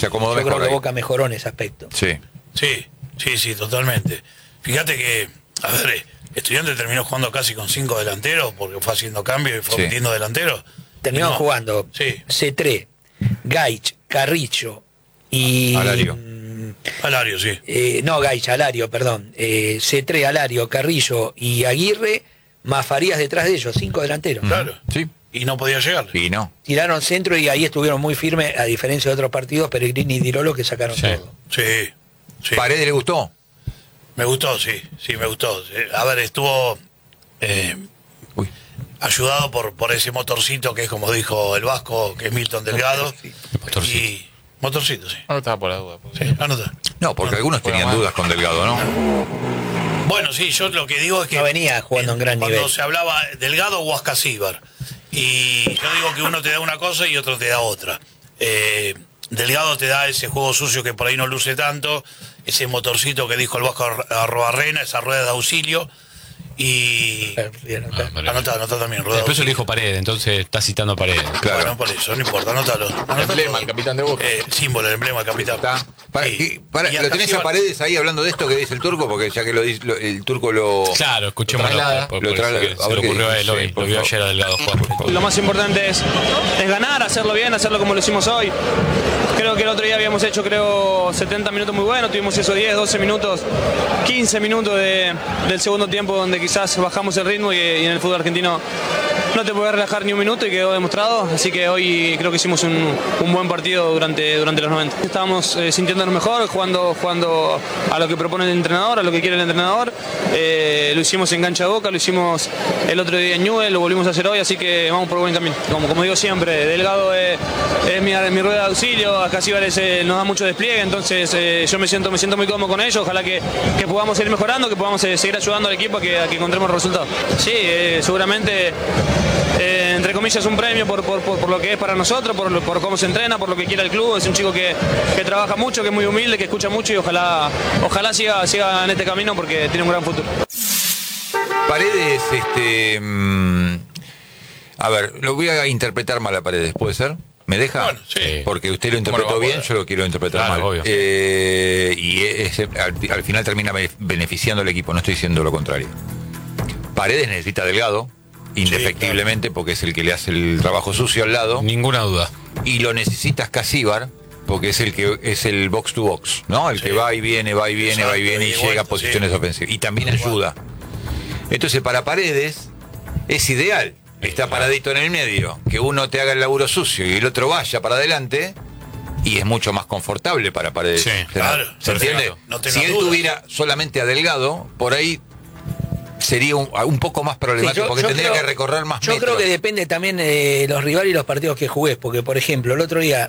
se acomodó Yo mejor. creo que ahí. Boca mejoró en ese aspecto. Sí. Sí, totalmente. Fíjate que, a ver, Estudiantes terminó jugando casi con 5 delanteros porque fue haciendo cambios y fue metiendo delanteros. Terminó No, jugando sí. C3, Gaich, Carrillo y... Alario. Alario, sí. No, Gaich, Alario, perdón. C3, Alario, Carrillo y Aguirre, más Farías detrás de ellos, 5 delanteros. Claro. Sí. Y no podía llegar. Y no. Tiraron centro y ahí estuvieron muy firmes, a diferencia de otros partidos, Peregrini y Dirolo que sacaron todo. Sí. ¿Paredes le gustó? Me gustó, sí, me gustó. A ver, estuvo ayudado por ese motorcito que es, como dijo el Vasco, que es Milton Delgado. Motorcito. Motorcito, sí. No estaba por la duda. Sí, anota. No, porque algunos tenían dudas con Delgado, ¿no? Bueno, sí, yo lo que digo es que... No venía jugando en gran cuando nivel. se hablaba Delgado o Ascasíbar. Y yo digo que uno te da una cosa y otro te da otra. Delgado te da ese juego sucio que por ahí no luce tanto, ese motorcito que dijo el Vasco Arrobarrena, esa rueda de auxilio. Y... Anotá también, rueda de Después se auxilio. lo dijo Paredes, entonces está citando Paredes. Claro. Bueno, por eso, no importa, anótalo. Emblema, el capitán de Boca. Símbolo, el emblema, el capitán. Está. Sí. Y ¿Lo tenés a Ascasíbar- Paredes ahí hablando de esto que dice el turco? Porque ya que el turco lo... Claro, escuchémoslo. traslada. por Lo eso traslada. que A se ver le qué ocurrió a dice, él hoy. sí, por Lo vio favor. ayer a Delgado jugar. Lo más importante es ganar, hacerlo bien, hacerlo como lo hicimos hoy. Creo que el otro día habíamos hecho 70 minutos muy buenos, tuvimos esos 10, 12 minutos, 15 minutos del segundo tiempo donde quizás bajamos el ritmo y en el fútbol argentino no te puedes relajar ni un minuto y quedó demostrado, así que hoy creo que hicimos un buen partido durante los 90. Estábamos sintiéndonos mejor, jugando a lo que propone el entrenador, a lo que quiere el entrenador. Lo hicimos en cancha de Boca, lo hicimos el otro día en Newell, lo volvimos a hacer hoy, así que vamos por buen camino. Como digo siempre, Delgado es mi rueda de auxilio, Ascasíbar nos da mucho despliegue, entonces yo me siento muy cómodo con ellos, ojalá que podamos seguir mejorando, que podamos seguir ayudando al equipo a que encontremos resultados. Sí, seguramente, entre comillas, un premio por lo que es para nosotros, por cómo se entrena, por lo que quiere el club. Es un chico que trabaja mucho, que es muy humilde, que escucha mucho y ojalá siga en este camino porque tiene un gran futuro. Paredes, a ver, lo voy a interpretar mal a Paredes, ¿puede ser? ¿Me deja? Bueno, sí. Porque usted lo interpretó bien, yo lo quiero interpretar Claro, mal. obvio. Al final termina beneficiando al equipo, no estoy diciendo lo contrario. Paredes necesita Delgado, indefectiblemente, porque es el que le hace el trabajo sucio al lado. Ninguna duda. Y lo necesita Ascasíbar, porque es el que es el box to box, ¿no? El que va y viene Exacto, y y llega vuelta, a posiciones sí. ofensivas. Y también ayuda. Entonces, para Paredes es ideal. Está paradito en el medio, que uno te haga el laburo sucio y el otro vaya para adelante, y es mucho más confortable para Paredes. Sí, claro, ¿Se entiende? no tengas Si él dudas. tuviera solamente a Delgado, por ahí sería un poco más problemático, Sí, porque tendría creo- que recorrer más Yo metros. creo que depende también de los rivales y los partidos que jugués, porque por ejemplo, el otro día,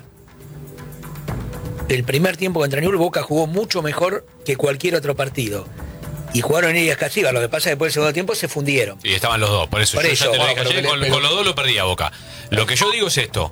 el primer tiempo contra Newell's, Boca jugó mucho mejor que cualquier otro partido. Y jugaron en Ascasíbar, lo que pasa es que después del segundo tiempo se fundieron. Y estaban los dos, por eso yo ya te lo dije pero ayer, que con los dos lo perdí a Boca. Lo que yo digo es esto.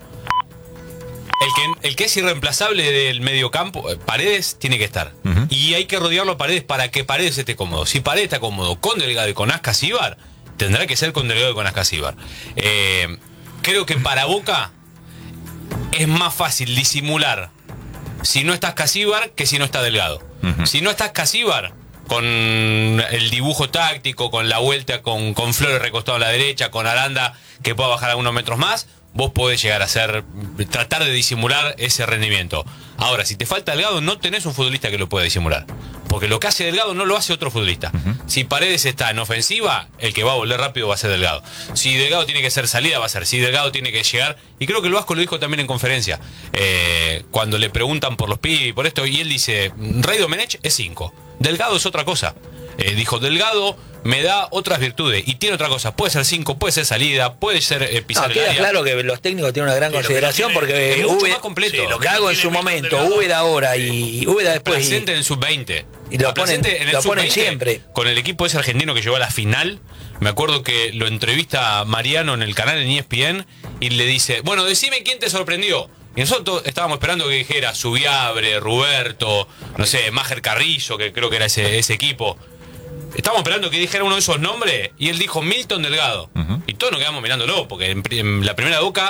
El que es irreemplazable del mediocampo, Paredes, tiene que estar. Ujú. Y hay que rodearlo a Paredes para que Paredes esté cómodo. Si Paredes está cómodo con Delgado y con Ascasíbar, tendrá que ser con Delgado y con Ascasíbar. Creo que para Boca es más fácil disimular si no está Ascasíbar que si no está Delgado. Ujú. Si no está Ascasíbar, con el dibujo táctico, con la vuelta, con Flores recostado a la derecha, con Aranda que pueda bajar algunos metros más, vos podés llegar a tratar de disimular ese rendimiento. Ahora, si te falta Delgado, no tenés un futbolista que lo pueda disimular. Porque lo que hace Delgado no lo hace otro futbolista. Si Paredes está en ofensiva, el que va a volver rápido va a ser Delgado. Si Delgado tiene que ser salida, va a ser. Si Delgado tiene que llegar, y creo que el Vasco lo dijo también en conferencia, cuando le preguntan por los pibes y por esto, y él dice, Rey Domenech es 5. Delgado es otra cosa. Dijo, Delgado me da otras virtudes y tiene otra cosa. Puede ser 5, puede ser salida, puede ser pisar el Queda área. claro que los técnicos tienen una gran Sí, lo que consideración no tiene- porque es mucho Úbeda- más completo. Sí, lo que Gago no en su tiene momento, Delgado. Úbeda ahora y Úbeda después. Presente en el sub-20. y lo Presente ponen- en el lo ponen sub-20, siempre. Con el equipo ese argentino que llegó a la final. Me acuerdo que lo entrevista Mariano en el canal en ESPN y le dice, bueno, decime quién te sorprendió. Y nosotros estábamos esperando que dijera Subiabre, Ruberto, no sé, Máger Carrillo, que creo que era ese equipo. Estábamos esperando que dijera uno de esos nombres y él dijo Milton Delgado. Y todos nos quedamos mirándolo, porque en la primera Boca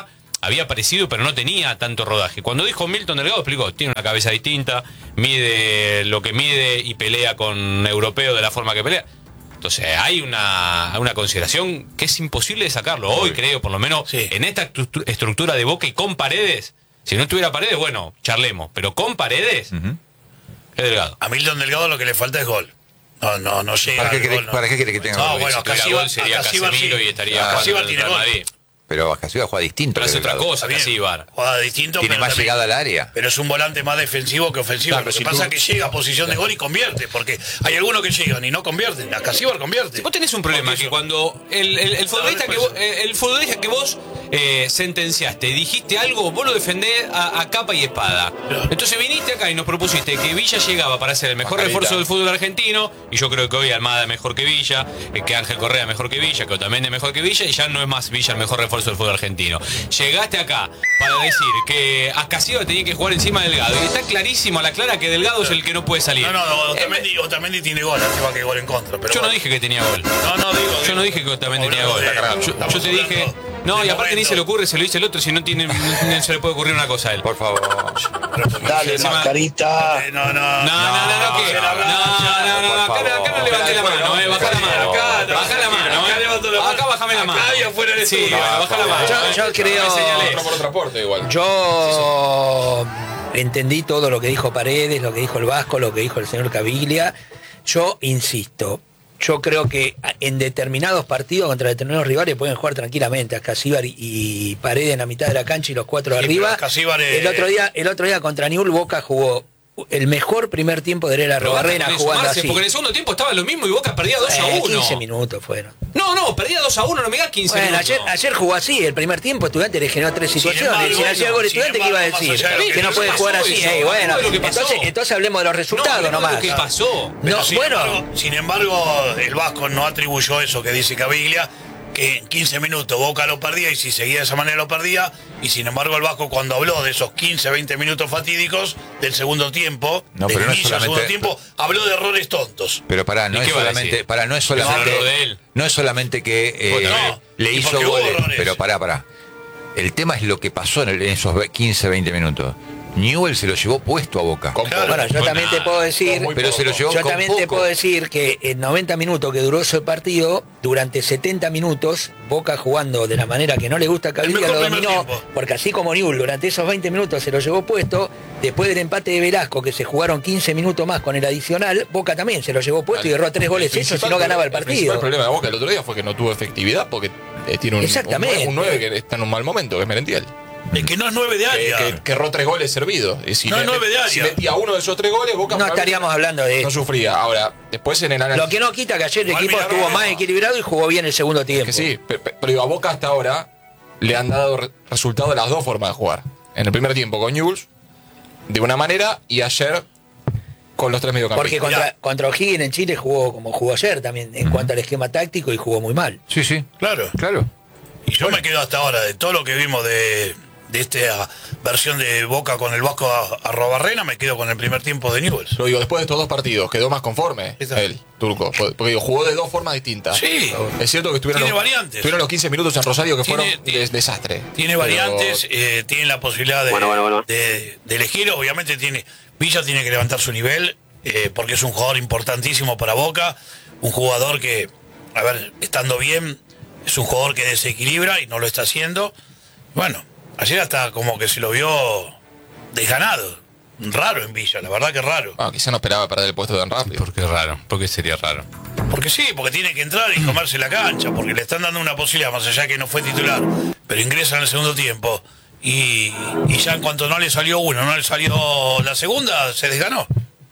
había aparecido, pero no tenía tanto rodaje. Cuando dijo Milton Delgado, explicó, tiene una cabeza distinta, mide lo que mide y pelea con europeo de la forma que pelea. Entonces hay una consideración que es imposible de sacarlo. Hoy creo, por lo menos, Sí. en esta estructura de Boca y con Paredes, si no estuviera Paredes, bueno, charlemos, pero con Paredes, es Delgado. A Milton Delgado lo que le falta es gol. No llega. ¿Para qué al quiere- gol, no. para qué quiere que tenga No, gol? bueno, Si tuviera Casíbar gol sería Casíbar Casemiro sí. y estaría Casíbar jugando en tiene el gol. Real Madrid. Pero Casíbar juega distinto. Pero hace que otra Delgado. cosa, Está bien, Casíbar. juega distinto, Tiene pero más también- llegada al área. Pero es un volante más defensivo que ofensivo. Claro, Lo que si pasa tú- es que llega a posición de gol y convierte, porque hay algunos que llegan y no convierten. A Casíbar convierte. Vos tenés un problema, Porque que eso- cuando el futbolista que vos sentenciaste, dijiste algo, vos lo defendés a capa y espada. Claro. Entonces viniste acá y nos propusiste que Villa llegaba para ser el mejor Mascarita. refuerzo del fútbol argentino, y yo creo que hoy Almada es mejor que Villa, que Ángel Correa es mejor que Villa, que Otamendi es mejor que Villa, y ya no es más Villa el mejor refuerzo del fútbol argentino. Llegaste acá para decir que a Casíbar tenía que jugar encima de Delgado, y está clarísimo a la clara que Delgado es el que no puede salir. No, Otamendi tiene gol, lástima que gol en contra. Pero Yo no bueno. dije que tenía gol. Digo. Yo no dije que Otamendi tenía gol. Yo te dije. No, y aparte ni se le ocurre, se lo dice el otro, si no tiene, no se le puede ocurrir una cosa a él. Por favor. Dale, Encima- mascarita. No, No, que. No, acá no levanté la mano, baja la mano. Baja la mano, acá bájame la mano. Acá y afuera del Sí, estudio. baja la mano. Yo creo- No me señales. Otro por transporte igual. Yo entendí todo lo que dijo Paredes, lo que dijo el Vasco, lo que dijo el señor Caviglia. Yo insisto, yo creo que en determinados partidos contra determinados rivales pueden jugar tranquilamente a Casíbar y Paredes en la mitad de la cancha y los cuatro Sí, arriba. pero Casíbar es- El otro día contra Newell's Boca jugó el mejor primer tiempo de Herrera Pero Boca Robarrena tenés que jugando sumarse, así. porque en el segundo tiempo estaba lo mismo y Boca perdía 2-1. 15 minutos fueron. No, perdía 2-1, no me digas 15 Bueno, minutos. ayer jugó así, el primer tiempo Estudiante le generó 3 Sin situaciones. embargo, Si le hacía gol sin Estudiante, ¿qué iba a embargo, más decir? allá de lo Que no que puede pasó jugar así. eso, Bueno, hablemos de lo que pasó. entonces hablemos de los resultados hablemos nomás. de lo que pasó. No, Sin embargo, el Vasco no atribuyó eso que dice Caviglia, que en 15 minutos Boca lo perdía y si seguía de esa manera lo perdía. Y sin embargo, el Vasco cuando habló de esos 15, 20 minutos fatídicos del segundo tiempo, No, del pero no es inicio del segundo solamente- tiempo, habló de errores tontos. Pero pará, no ¿Y es qué va a solamente, decir? pará, no es No, solamente, de él. no es solamente que No, le y hizo porque hubo goles, errores. pero pará. El tema es lo que pasó en esos 15, 20 minutos. Newell se lo llevó puesto a Boca. Con Claro. Bueno, yo Con también te nada. puedo decir, Con muy Pero se lo poco. llevó yo con también te poco. puedo decir que en 90 minutos que duró ese partido, durante 70 minutos, Boca jugando de la manera que no le gusta a Caviglia mejor lo primer dominó, tiempo. porque así como Newell durante esos 20 minutos se lo llevó puesto, después del empate de Velasco, que se jugaron 15 minutos más con el adicional, Boca también se lo llevó puesto y erró 3 goles hechos y no ganaba el El principal partido. problema de Boca el otro día fue que no tuvo efectividad porque tiene Exactamente. un 9 que está en un mal momento, que es Merentiel. Es que no es 9 de área. Que erró 3 goles servidos. Y si No es 9 de área. Si metía uno de esos 3 goles, Boca No estaríamos hablando de no eso. sufría. Ahora, después en el análisis. Lo que no quita que ayer el Igual equipo mira, estuvo no. más equilibrado y jugó bien el segundo tiempo. Que sí, pero digo, a Boca hasta ahora le han dado resultado de las dos formas de jugar. En el primer tiempo con Newell's, de una manera, y ayer con los 3 Porque mediocampistas. contra O'Higgins en Chile jugó como jugó ayer también, en cuanto al esquema táctico, y jugó muy mal. Sí. Claro. Y yo me quedo hasta ahora de todo lo que vimos de esta versión de Boca con el Vasco a Robarrena, me quedo con el primer tiempo de Newell's. Lo digo, después de estos dos partidos, quedó más conforme Está. el turco. Porque digo, jugó de dos formas distintas. Sí. Es cierto que Tiene variantes. estuvieron los 15 minutos en Rosario que Tiene- fueron desastre. Tiene Pero- variantes, tiene la posibilidad de elegir. Obviamente Villa tiene que levantar su nivel, porque es un jugador importantísimo para Boca. Un jugador que, a ver, estando bien, es un jugador que desequilibra y no lo está haciendo. Bueno, ayer hasta como que se lo vio desganado. Raro en Villa, la verdad que raro. Quizá no esperaba perder el puesto tan rápido. ¿Por qué es raro? ¿Por qué sería raro? Porque sí, porque tiene que entrar y comerse la cancha, porque le están dando una posibilidad, más allá que no fue titular, pero ingresa en el segundo tiempo. Y ya en cuanto no le salió uno, no le salió la segunda, se desganó.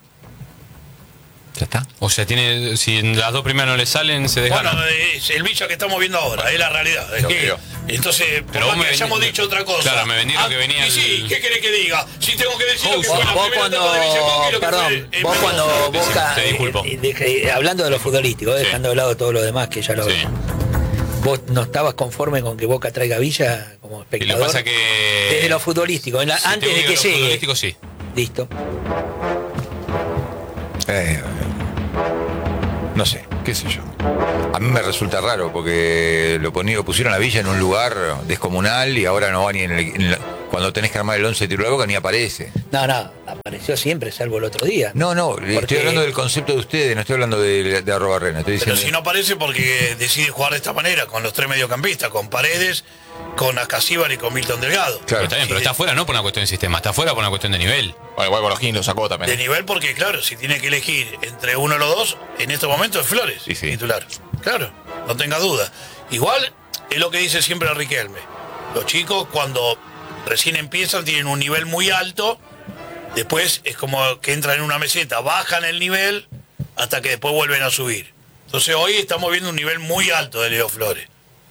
Ya está. O sea, si en las dos primeras no le salen, se desgana. Bueno, es el Villa que estamos viendo ahora, es la realidad. Es Lo que, creo. entonces, Pero por vos más me que hayamos vendí- dicho otra cosa. Claro, me vendí lo que venía Y sí, el- ¿qué querés que diga? Si tengo que decir lo que Vos, fue la vos primera cuando, etapa de Villa Coque y lo que perdón, fue vos cuando Mendoza. Boca, Te disculpo. hablando de lo futbolístico, Sí. dejando de lado todo lo demás que ya lo Sí. vos no estabas conforme con que Boca traiga a Villa como Y lo espectador. que pasa que. Desde lo futbolístico, Si antes tengo de ir a que lo llegue. futbolístico, sí. Listo. No sé. qué sé yo. A mí me resulta raro porque pusieron a Villa en un lugar descomunal y ahora no va ni cuando tenés que armar el 11 titular de Boca ni aparece. No, apareció siempre, salvo el otro día. No, estoy hablando del concepto de ustedes, no estoy hablando de Arrobarrena. Estoy Pero diciendo... si no aparece porque decide jugar de esta manera, con los tres mediocampistas, con Paredes, con Ascasíbar y con Milton Delgado. Claro. Está bien, pero está afuera no por una cuestión de sistema, está afuera por una cuestión de nivel. Bueno, igual con los Gil lo sacó De también. nivel porque, claro, si tiene que elegir entre uno o los dos, en estos momentos es Flores, Sí. titular. Claro, no tenga duda. Igual es lo que dice siempre Riquelme. Los chicos cuando recién empiezan tienen un nivel muy alto, después es como que entran en una meseta, bajan el nivel hasta que después vuelven a subir. Entonces hoy estamos viendo un nivel muy alto de Leo Flores.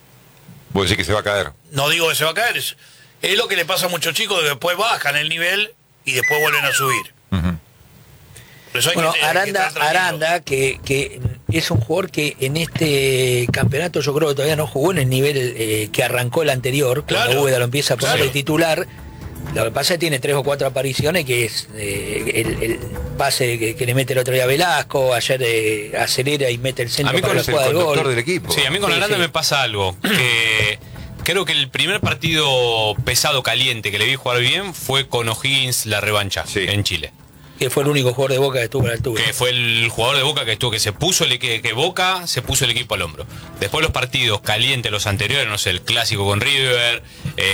Vos decís que se va a caer. No digo que se va a caer, es lo que le pasa a muchos chicos, que después bajan el nivel y después vuelven a subir. Ujú. Por eso hay Bueno, que estar tranquilo. Aranda, que es un jugador que en este campeonato yo creo que todavía no jugó en el nivel que arrancó el anterior, cuando Claro, Úbeda lo empieza a poner claro. de titular. Lo que pasa es que tiene 3 o 4 apariciones, que es el pase que le mete el otro día a Velasco, ayer acelera y mete el A centro mí para con la Es el jugada del conductor gol. del equipo. Sí, a mí con Sí, Aranda sí. me pasa algo, que creo que el primer partido pesado caliente que le vi jugar bien fue con O'Higgins la revancha Sí. en Chile. Que fue el único jugador de Boca que estuvo a la altura. Que fue el jugador de Boca que estuvo, que se puso que Boca se puso el equipo al hombro. Después los partidos calientes, los anteriores, no sé, el clásico con River,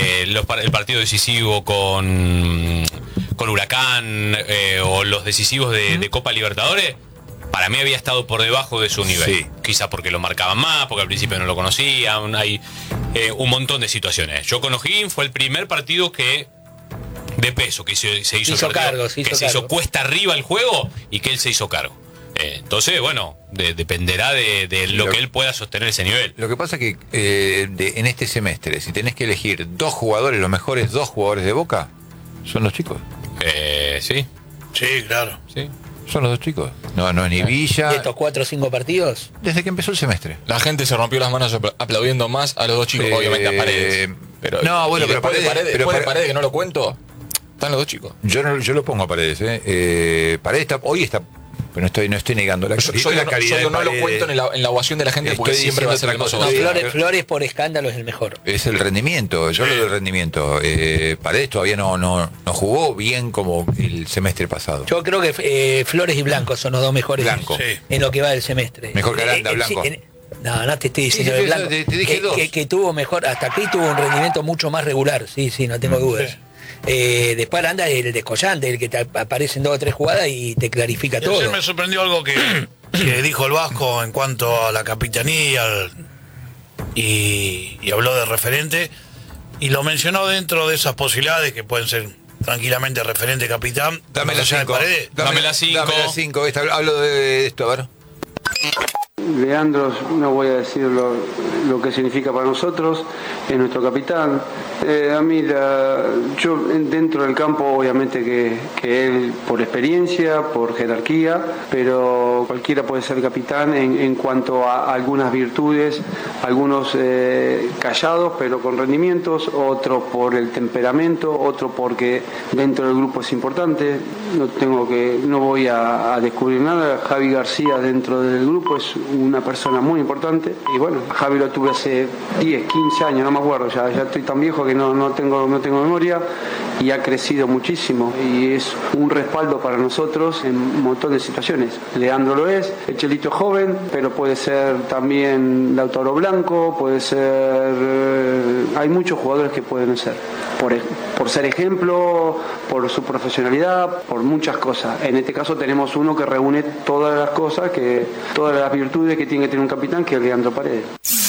el partido decisivo con Huracán, o los decisivos de Copa Libertadores, para mí había estado por debajo de su nivel. Sí. Quizá porque lo marcaban más, porque al principio no lo conocían, hay un montón de situaciones. Yo con O'Higgins fue el primer partido de peso que se hizo, Hizo el partido, cargo, se hizo que se hizo cargo. cuesta arriba el juego y que él se hizo cargo. Entonces, bueno, dependerá de lo que él pueda sostener ese nivel. Lo que pasa es que en este semestre, si tenés que elegir 2 jugadores, los mejores 2 jugadores de Boca, son los chicos. Sí, Sí, claro. sí. Son los 2 chicos. No es ni Villa. ¿Y estos 4 o 5 partidos? Desde que empezó el semestre. La gente se rompió las manos aplaudiendo más a los dos chicos, obviamente a Paredes. Pero, no, bueno, y pero después de Paredes, después de Paredes, que no lo cuento, están los dos chicos. Yo lo pongo a Paredes. Paredes hoy está, pero no estoy negando la Yo calidad de no lo Paredes. cuento en la ovación de la gente porque Estoy siempre va a ser diciendo el otra más cosa. No, odioso. Flores por escándalo es el mejor. Es el rendimiento, yo hablo del rendimiento. Paredes todavía no jugó bien como el semestre pasado. Yo creo que Flores y Blanco son los 2 mejores Blanco. Sí. en lo que va del semestre. Mejor que Aranda, Blanco. No te estoy diciendo Sí, de sí, Blanco. te dije 2. Que tuvo mejor, hasta aquí tuvo un rendimiento mucho más regular, sí, no tengo dudas. Después Aranda es el descollante, el que te aparece en 2 o 3 jugadas y te clarifica Y ayer todo. me sorprendió algo que dijo el Vasco en cuanto a la capitanía y habló de referente y lo mencionó dentro de esas posibilidades que pueden ser tranquilamente referente capitán. Dame más la allá de 5. Paredes. Dame la 5. Dame la 5. Hablo de esto, a ver. Leandro, no voy a decir lo que significa para nosotros, es nuestro capitán. A mí, yo dentro del campo, obviamente que él por experiencia, por jerarquía, pero cualquiera puede ser capitán en cuanto a algunas virtudes, algunos callados pero con rendimientos, otros por el temperamento, otro porque dentro del grupo es importante. No voy a descubrir nada. Javi García dentro del grupo es una persona muy importante y bueno, Javi lo tuve hace 10, 15 años, no me acuerdo, ya estoy tan viejo que no tengo memoria y ha crecido muchísimo y es un respaldo para nosotros en un montón de situaciones. Leandro lo es, el Chelito es joven, pero puede ser también Lautaro Blanco, puede ser, hay muchos jugadores que pueden ser, por ser ejemplo, por su profesionalidad, por muchas cosas. En este caso tenemos uno que reúne todas las cosas, todas las virtudes que tiene que tener un capitán, que es Leandro Paredes.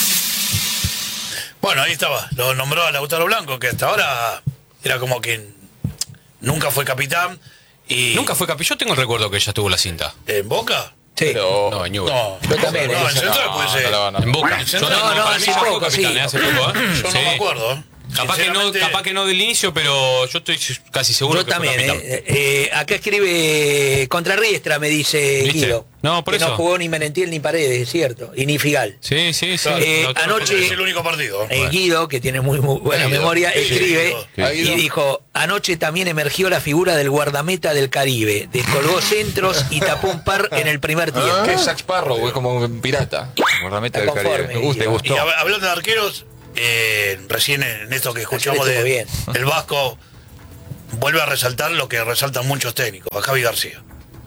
Bueno, ahí estaba, lo nombró a Lautaro Blanco, que hasta ahora era como que nunca fue capitán y Nunca fue capitán. Yo tengo el recuerdo que ella tuvo la cinta. ¿En Boca? Sí. Pero No, en Newell's. No, Yo también, no, en eso Central no, puede ser. no, En Boca. En Central, Para mí hace ya fue poco, capitán, sí. hace poco, ¿eh? Yo Sí. no me acuerdo. Sinceramente, Capaz que no del inicio, pero yo estoy casi seguro Yo que fue también, capitán. acá escribe contra Riestra, me dice ¿Viste? Guido. No, por que eso. no jugó ni Merentiel ni Paredes, es cierto. Y ni Figal. Sí. Anoche es el único partido. Guido, que tiene muy buena Guido, memoria, Guido, escribe Guido. y dijo: anoche también emergió la figura del guardameta del Caribe. Descolgó centros y tapó un par en el primer tiempo. Que es Jack Sparrow, es como un pirata. Guardameta Está del Caribe. conforme, Me gusta, Guido. me Y gustó. hablando de arqueros, recién en esto que escuchamos Ayer estuvo bien. del Vasco, vuelve a resaltar lo que resaltan muchos técnicos, a Javi García.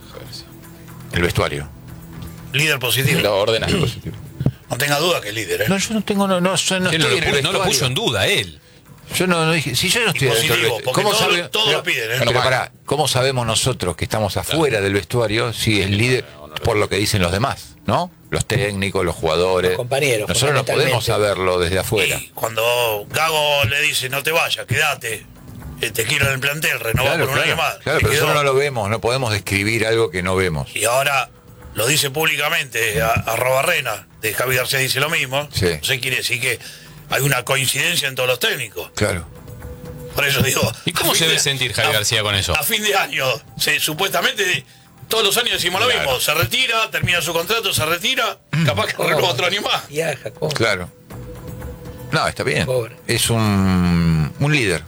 El vestuario. Líder positivo. Lo ordena. No tenga duda que es líder, ¿eh? No, yo no tengo, no Él estoy no, en el no lo vestuario. puso en duda, él. Yo no dije, si yo no estoy positivo, dentro del porque vestuario. todos lo piden, ¿eh? Pero pará, ¿cómo sabemos nosotros que estamos afuera del vestuario si es líder por lo que dicen los demás, ¿no? Los técnicos, los jugadores. Los compañeros, Nosotros no podemos fundamentalmente. saberlo desde afuera. Y cuando Gago le dice no te vayas, quédate, te quiero en el plantel, renová por un año más. Claro, Se pero quedó. nosotros no lo vemos, no podemos describir algo que no vemos. Y ahora lo dice públicamente a Robarrena, de Javi García dice lo mismo. Sí. No sé, quiere decir que hay una coincidencia en todos los técnicos. Claro. Por eso digo. ¿Y cómo a se fin debe de- sentir Javi a- García con eso? A fin de año, supuestamente todos los años decimos lo Claro. mismo. Se retira, termina su contrato, se retira, capaz que renova otro año más. Viaja, ¿cómo? Claro. No, está bien. Pobre. Es un líder.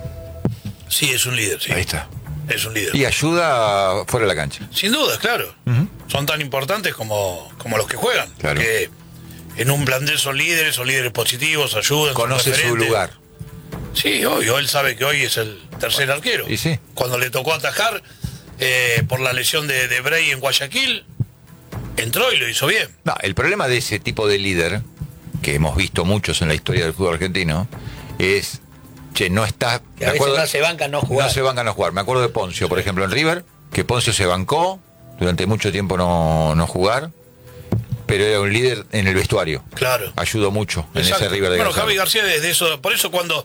Sí, es un líder, sí. Ahí está. Es un líder. Y ayuda fuera de la cancha. Sin duda, claro. Son tan importantes como los que juegan. Claro. Que en un plantel son líderes positivos, ayudan. son Conoce su referentes. lugar. Sí, obvio, él sabe que hoy es el tercer arquero. Y sí. Cuando le tocó atajar por la lesión de Bray en Guayaquil, entró y lo hizo bien. No, el problema de ese tipo de líder, que hemos visto muchos en la historia del fútbol argentino, es, che, no está... Que a veces no se bancan no jugar. No se bancan a jugar. Me acuerdo de Poncio, por ejemplo, en River, que Poncio se bancó durante mucho tiempo no jugar, pero era un líder en el vestuario. Claro. Ayudó mucho en Exacto. ese River de Bueno, Gonzalo. Javi García desde eso, por eso cuando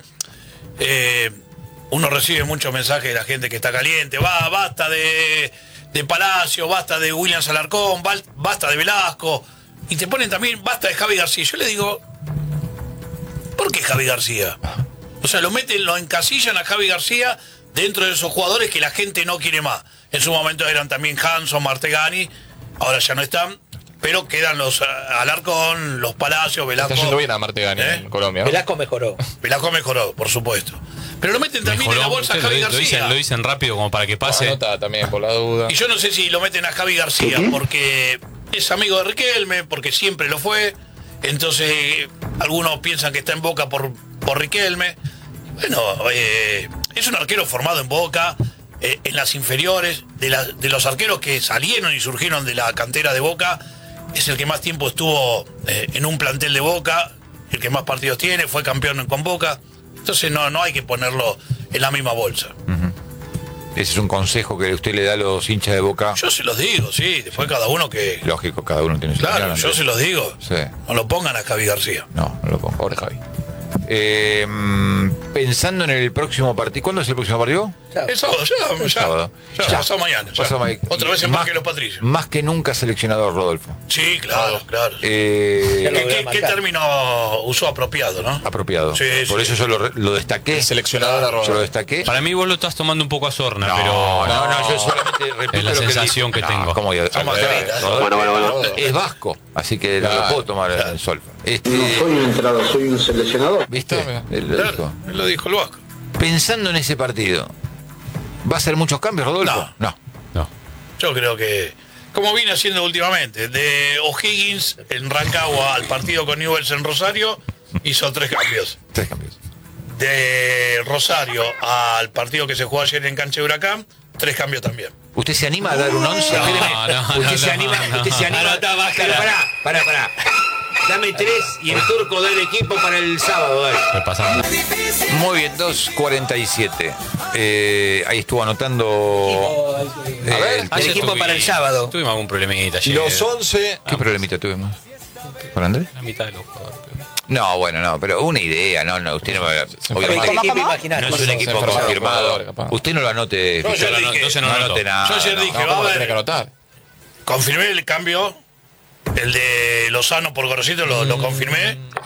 uno recibe muchos mensajes de la gente que está caliente, basta de Palacio, basta de William Alarcón, basta de Velasco, y te ponen también basta de Javi García. Yo le digo, ¿por qué Javi García? O sea, lo encasillan a Javi García dentro de esos jugadores que la gente no quiere más. En su momento eran también Hanson, Martegani, ahora ya no están, pero quedan los Alarcón, los Palacios, Velasco. Está yendo bien a Martegani ¿Eh? en Colombia, ¿no? Velasco mejoró. Velasco mejoró, por supuesto. Pero lo meten también en la bolsa a Ustedes Javi García. lo dicen rápido como para que pase. Anota también por la duda. Y yo no sé si lo meten a Javi García porque es amigo de Riquelme, porque siempre lo fue. Entonces, algunos piensan que está en Boca por Riquelme. Bueno, es un arquero formado en Boca, en las inferiores, de los arqueros que salieron y surgieron de la cantera de Boca. Es el que más tiempo estuvo en un plantel de Boca, el que más partidos tiene, fue campeón con Boca. Entonces no hay que ponerlo en la misma bolsa. Ese es un consejo que usted le da a los hinchas de Boca. Yo se los digo, sí, después cada uno que... Lógico, cada uno tiene su Claro, opinión, yo Andrés. se los digo. Sí. No lo pongan a Javi García. No lo pongo. Pobre Javi. Pensando en el próximo partido. ¿Cuándo es el próximo partido? El sábado, El sábado. ya, Ya. pasado mañana. ya. Pasado mañana. Otra vez en Más- Parque Los Patricios. Más que nunca seleccionador, Rodolfo. Sí, claro, claro. Ya lo ¿Qué, voy a qué marcar. término usó apropiado, no? Apropiado. Sí, Por sí. eso yo lo destaqué. El seleccionador Yo lo arroba. destaqué. Para mí vos lo estás tomando un poco a sorna, No, pero no, yo solamente repito es la lo que sensación dijo. que tengo. ¿Cómo yo? Somos caritas. Rodolfo es vasco, así que no lo Claro. puedo tomar el sol. un entrado, soy un seleccionador. ¿Viste? Claro. Él lo Claro, dijo. él lo dijo el Vasco. Pensando en ese partido, ¿va a ser muchos cambios, Rodolfo? No. no. Yo creo que, como viene haciendo últimamente, de O'Higgins en Rancagua al partido con Newell's en Rosario, hizo 3 cambios. 3 cambios. De Rosario al partido que se jugó ayer en Cancha de Huracán, 3 cambios también. ¿Usted se anima a dar un 11? No, ¿Usted no, se no, anima? no. ¿Usted se anima? Anotá, bájala. Pero pará. Dame 3 y el turco da el equipo para el sábado. Dale. Me pasamos. Muy bien, 2:47. Ahí estuvo anotando. A ver, el el equipo para el sábado. Tuvimos algún problemita ayer. Los 11. ¿Qué problemita tuvimos? ¿Con Andrés? La mitad de los jugadores. No, bueno, no, pero una idea, no, usted no va a. El Obviamente, equipo imaginario. no es un equipo Se confirmado. jugadores, capaz. Usted no lo anote. Yo ayer Fischer, dije- entonces no no anoto. anote nada. Yo ayer no. dije, No, va a ¿cómo lo haber- tenés que anotar? Confirmé el cambio, el de Lozano por Gorosito lo confirmé.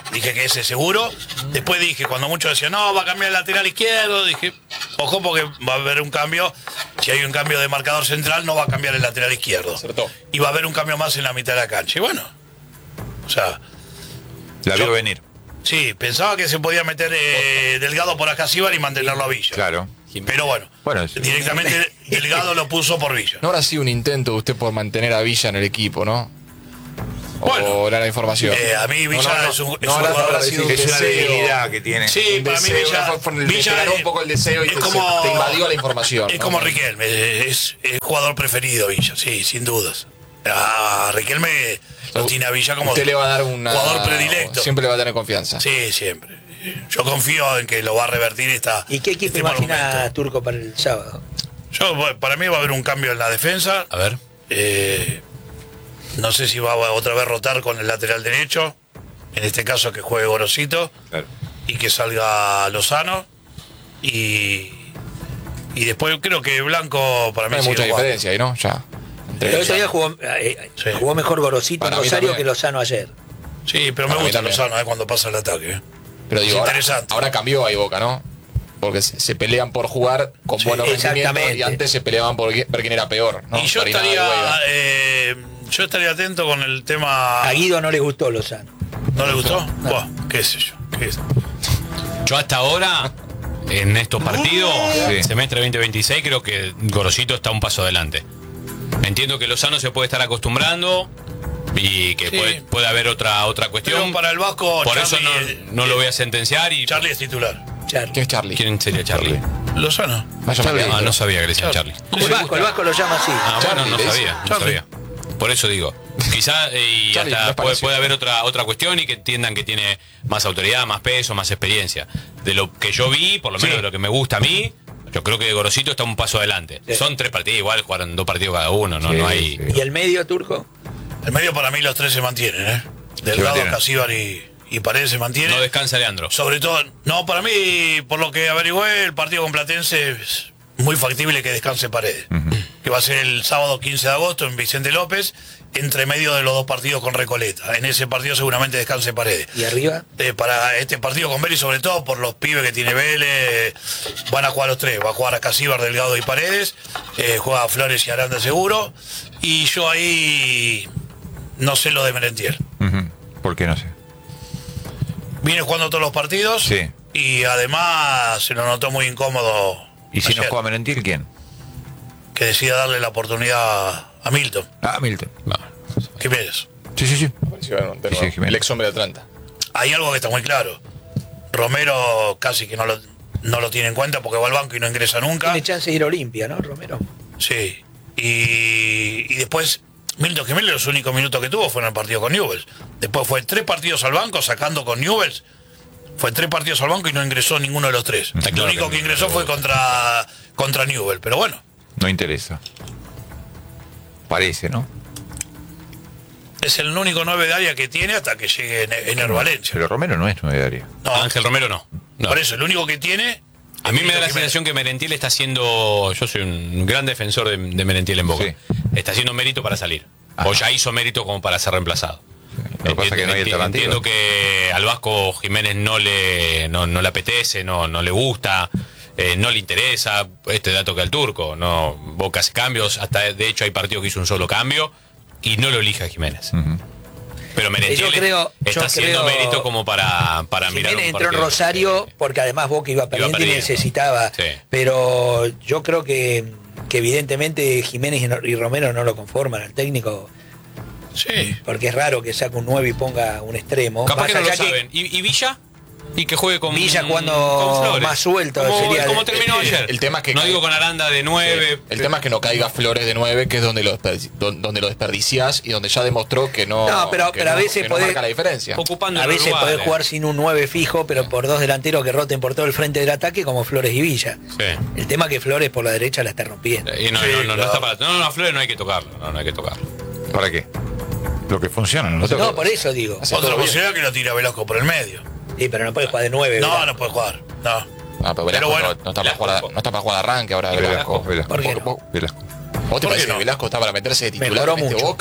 Dije que ese seguro. Después dije, cuando muchos decían, no, va a cambiar el lateral izquierdo, dije, ojo porque va a haber un cambio. Si hay un cambio de marcador central, no va a cambiar el lateral izquierdo. Acertó. Y va a haber un cambio más en la mitad de la cancha. Y bueno, o sea... La vio yo- venir. Sí, pensaba que se podía meter Delgado por Acasíbar y mantenerlo a Villa. Claro. Pero bueno, Bueno, sí. directamente Delgado lo puso por Villa. No habrá sido un intento de usted por mantener a Villa en el equipo, ¿no? Bueno, o era la información. a mí Villa es un no habrá jugador sido un Es una deseo. debilidad que tiene. Sí, Un para mí deseo, Villa, te ganó un poco el deseo y es te como, te invadió la información. Es ¿no? como Riquelme, es jugador preferido Villa, sí, sin dudas. A Riquelme lo tiene a Villa como Usted le va a dar una... jugador predilecto. Siempre le va a tener confianza. Sí, siempre. Yo confío en que lo va a revertir esta. ¿Y qué equipo este mal imagina momento. Turco para el sábado? Para mí va a haber un cambio en la defensa. A ver. No sé si va a otra vez rotar con el lateral derecho. En este caso que juegue Gorosito. Claro. Y que salga Lozano. Y después creo que Blanco para mí No hay sigue mucha jugando. diferencia ahí, ¿no? Ya. El otro día Sí. jugó mejor Gorosito en Para mí Rosario también. que Lozano ayer. Sí, pero me Para mí gusta también. Lozano cuando pasa el ataque. Pero digo, Es ahora, interesante. ahora cambió ahí Boca, ¿no? Porque se pelean por jugar con buenos rendimientos exactamente. y antes se peleaban por ver quién era peor, ¿no? Y yo Marinada y Huelga. estaría atento con el tema. A Guido no le gustó Lozano. ¿No le gustó? Buah, qué sé yo. Yo hasta ahora, en estos partidos, Sí. semestre 2026, creo que Gorosito está un paso adelante. Entiendo que Lozano se puede estar acostumbrando y que Sí. puede haber otra cuestión. Pero para el Vasco, Por Charlie, eso no lo voy a sentenciar. Y Charlie es titular. Charlie. ¿Quién es Charlie? ¿Quién sería Charlie? Lozano. Vaya María. Ah, no sabía que le decían Charlie. El Vasco lo llama así. Ah, bueno, Charlie, no le dice. sabía, no Charlie. sabía. Por eso digo, quizá y Charlie, hasta no es parecido. puede haber otra cuestión y que entiendan que tiene más autoridad, más peso, más experiencia. De lo que yo vi, por lo menos de lo que me gusta a mí, yo creo que Gorosito está un paso adelante. Sí. Son 3 partidos, igual jugaron 2 partidos cada uno, no, Sí, no hay... sí. ¿Y el medio Turco? El medio para mí los tres se mantienen, ¿eh? Delgado, mantienen. Casíbar y Paredes se mantienen. No descansa Leandro. Sobre todo, no, para mí, por lo que averigüé, el partido con Platense es muy factible que descanse Paredes. Que va a ser el sábado 15 de agosto en Vicente López, entre medio de los dos partidos con Recoleta. En ese partido seguramente descanse Paredes. ¿Y arriba? Para este partido con Vélez, sobre todo por los pibes que tiene Vélez, van a jugar los tres. Va a jugar a Casíbar, Delgado y Paredes. Juega a Flores y Aranda seguro. Y yo ahí no sé lo de Merentiel. Ujú. ¿Por qué no sé? Viene jugando todos los partidos. Sí. Y además se lo notó muy incómodo. ¿Y si no ayer, juega Merentiel, quién? que decida darle la oportunidad a Milton. Ah, Milton. ¿Qué piensas? Sí, sí, sí. Apareció de nuevo. Sí, Jiménez. El ex hombre de Atlanta. Hay algo que está muy claro. Romero casi que no lo tiene en cuenta porque va al banco y no ingresa nunca. Tiene chance de ir a Olimpia, ¿no, Romero? Sí. Y después, Milton Jiménez los únicos minutos que tuvo fueron en el partido con Newell's. Después fue 3 partidos al banco, sacando con Newell's. Fue 3 partidos al banco y no ingresó ninguno de los 3. Está Lo claro único que que no. ingresó fue contra Newell's. Pero bueno, No interesa. Parece, ¿no? es el único 9 de área que tiene hasta que llegue Ener Valencia. Pero Romero no es 9 de área. No, Ángel Romero no. No. por eso, el único que tiene... A mí me da la Jiménez. sensación que Merentiel está haciendo. Yo soy un gran defensor de Merentiel en Boca. Sí. Está haciendo mérito para salir. Ajá. O ya hizo mérito como para ser reemplazado. Lo que pasa es que no hay alternativa. Entiendo que al Vasco Jiménez no le apetece, no le gusta, no le interesa. Este dato que al Turco. No, Boca hace cambios. Hasta de hecho hay partidos que hizo un solo cambio y no lo elige a Jiménez. Ujú. Pero Merentiel está haciendo mérito como para mirar Jiménez un entró en partido. Rosario porque además Boca iba perdiendo y perdiendo. necesitaba. Sí. Pero yo creo que evidentemente Jiménez y Romero no lo conforman al técnico, Sí. porque es raro que saque un 9 y ponga un extremo. Capaz Más que no lo allá que saben. ¿Y Villa? Y que juegue con Villa jugando con Flores. más suelto sería como de- terminó ayer. El tema es que no digo con Aranda de 9. El tema es que no caiga Flores de 9, que es donde lo desperdiciás y donde ya demostró que no, No, pero a veces que no podés- marca la diferencia. ocupando A los veces lugares. podés jugar sin un 9 fijo, pero por 2 delanteros que roten por todo el frente del ataque, como Flores y Villa. Sí. El tema es que Flores por la derecha la está rompiendo. Y no, Sí, no claro. está para. No, a Flores no hay que tocarlo. No hay que tocarlo. ¿Para qué? Lo que funciona, no lo toca. No, por eso digo. Hace Otra todo bien. posibilidad que lo tira Velasco por el medio. Sí, pero no puede jugar de 9. No, no puede jugar. No. Ah, pero Velasco bueno, no está para jugar, no está para jugar de arranque ahora. Velasco, Velasco. ¿Por qué no? ¿Vos te ¿Por parece qué no? que Velasco está para meterse de titular Mejoró en este mucho. Boca?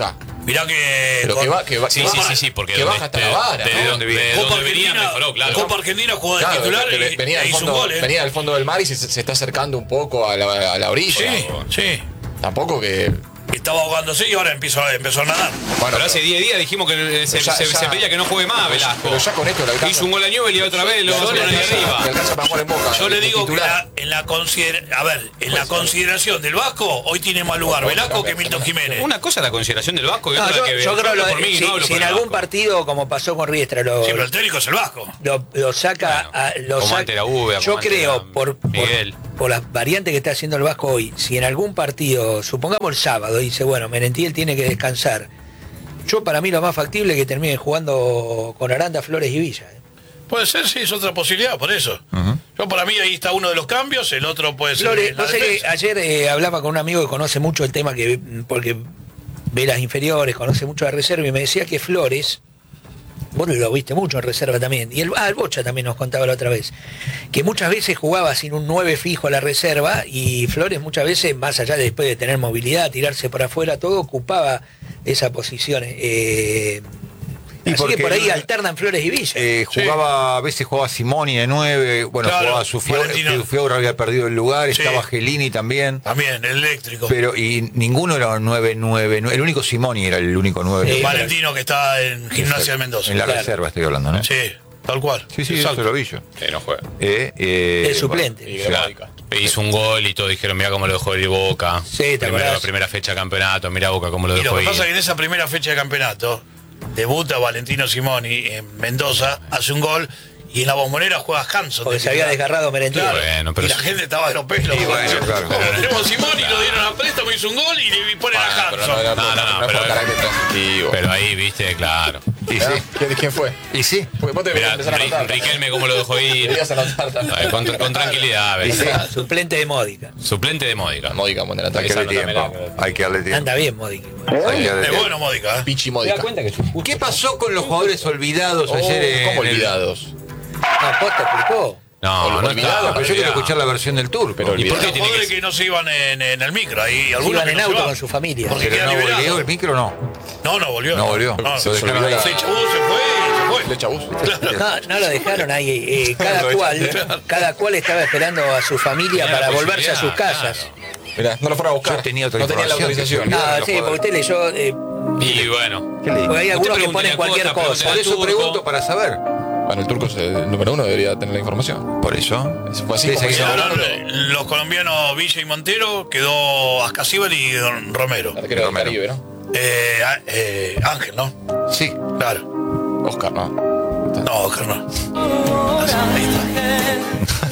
Mirá que. Pero que va, Sí, porque que baja hasta la vara. de ¿no? donde venía mejoró, claro. Copa Argentina jugó de Claro, titular que y venía del hizo un fondo, gol, ¿eh? venía del fondo del mar y se está acercando un poco a la orilla. Sí. Tampoco que. Estaba ahogándose y ahora empezó a nadar. Bueno, pero hace 10 días dijimos que se pedía que no juegue más, Velasco. Pero ya con esto le alcanza. Hizo un gol a Newell y otra vez lo Yo pone le ahí arriba. Le alcanza para jugar en Boca. Yo le digo que titular. en la consideración del Vasco, hoy tiene más lugar Velasco que Milton Jiménez. Una cosa es la consideración del Vasco y No, otra que yo creo hablo que por mí, no hablo si por en el algún Vasco. partido, como pasó con Riestra, Sí, pero el técnico es el Vasco. lo saca, Bueno, como ante la Uve, yo como ante creo, la Miguel. por las variantes que está haciendo el Vasco hoy, si en algún partido, supongamos el sábado, dice, bueno, Merentiel tiene que descansar, yo para mí lo más factible es que termine jugando con Aranda, Flores y Villa. Puede ser, sí, es otra posibilidad, por eso. Yo para mí ahí está uno de los cambios, el otro puede ser. Flores, la vos sabés que defensa. ayer hablaba con un amigo que conoce mucho el tema, porque ve las inferiores, conoce mucho la reserva, y me decía que Flores, vos lo viste mucho en reserva también, y el Bocha también nos contaba la otra vez, que muchas veces jugaba sin un 9 fijo a la reserva, y Flores muchas veces, más allá de después de tener movilidad, tirarse por afuera, todo, ocupaba esa posición. Así porque que por ahí alternan Flores y Villa. A veces jugaba Simoni de 9, bueno, Claro, jugaba Valentino. Sufiaura había perdido el lugar, Sí. estaba Gelini también. También, el eléctrico. Pero y ninguno era un 9-9, el único Simoni era el único 9. Valentino que está en Gimnasia de Mendoza. En la Claro. reserva estoy hablando, ¿no? Sí, tal cual. Sí, Exacto. eso lo vi yo. No juega. El suplente. Y Claro. Hizo un gol y todos dijeron, mirá cómo lo dejó ir Boca. Sí, ¿te acordás? Primera fecha de campeonato, mirá Boca cómo lo Y lo dejó que ir. pasa es que en esa primera fecha de campeonato debuta Valentino Simoni en Mendoza, hace un gol y en la Bombonera juega Hanson. Porque se había desgarrado Merentiel. Claro, Bueno, pero y la sí. gente estaba de los pelos. Y bueno, claro. Como tenemos a Simoni, lo dieron a préstamo, hizo un gol y le ponen a Pero Hanson. no, pero- por carácter transitivo. Pero ahí, viste, claro. Y ¿Ah? sí. ¿Quién fue? Y sí. Porque vos te Mirá, empezar a anotar. Riquelme cómo lo dejó ir. Deberías anotar también. Ay, con tranquilidad, Y ¿ves? sí. Suplente de Módica. Suplente de Módica. Módica, buen Hay ataque. que darle Esa tiempo. anotamela. Hay que darle tiempo. Anda bien Módica. Hay que darle Es tiempo. bueno, Módica. Pichi Módica. ¿Qué pasó con los jugadores olvidados ayer? ¿Cómo en el- olvidados? No, Posta explicó. No, no Olvidado, está. Pero yo quiero escuchar la versión del turco. Pero ¿Y por qué Los tiene jugadores que que no se iban en el micro, ahí Se algunos iban que en no se auto van. con su familia. Porque Pero queda no liberado. volvió el micro, no. No volvió. No volvió. No, Se dejaron ahí. se echó, se fue. Le chabús. No lo dejaron ahí. Cada cual estaba esperando a su familia Tenía la para volverse a sus posibilidad, casas. Mirá, no lo fueron a buscar. Yo tenía otra no tenía la información. autorización. No, sí, porque usted leyó. Y bueno. ¿Qué le digo? Porque hay algunos que pregúntele ponen a cualquier Costa, cosa. Por eso Turco. pregunto para saber. Bueno, el turco es el número 1, debería tener la información. Por eso. Fue así como Sí, se no, Los colombianos Villa y Montero quedó Ascasíbal y Don Romero. Arquero del Caribe, ¿no? Ángel, ¿no? Sí. Claro. Oscar, ¿no? No, Oscar no. Ahí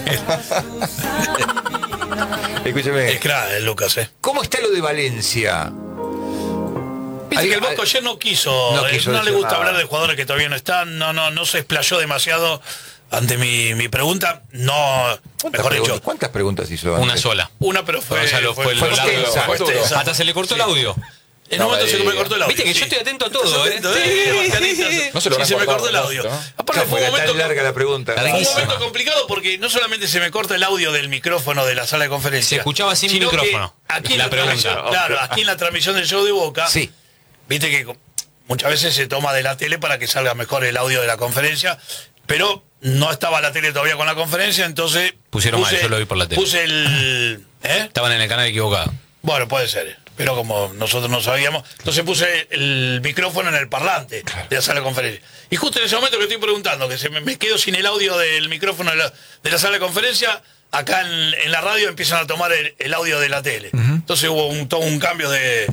está. Escúcheme. Es crack el Lucas, ¿Cómo está lo de Valencia? Viste que el Vasco ayer no quiso, No quiso no le decir gusta nada. hablar de jugadores que todavía no están, no se explayó demasiado ante mi pregunta. No, mejor dicho, ¿Cuántas preguntas hizo? Una antes? sola. una, pero fue Gonzalo fue fue largo. extensa, fue Fue duro. extensa. Hasta se le cortó el audio. En un momento se me No, cortó el audio. Viste que sí. yo estoy atento a Estás todo, atento, Mascaritas. No se lo Sí, habrán se me cortado, cortó el audio. ¿no? Aparte fue un Era tan momento, larga la pregunta. fue un Larguísima. momento complicado porque no solamente se me corta el audio del micrófono de la sala de conferencia. Se escuchaba sin sino que micrófono. Aquí en La la pregunta. transmisión, claro, aquí en la transmisión del show de Boca, Sí. viste que muchas veces se toma de la tele para que salga mejor el audio de la conferencia, pero no estaba la tele todavía con la conferencia, entonces Pusieron mal, yo lo vi por la tele. Puse el Estaban en el canal equivocado. bueno, puede ser, pero como nosotros no sabíamos, entonces puse el micrófono en el parlante de la sala de conferencia. Y justo en ese momento que estoy preguntando, que me quedo sin el audio del micrófono de la sala de conferencia, acá en la radio empiezan a tomar el audio de la tele. Entonces hubo todo un cambio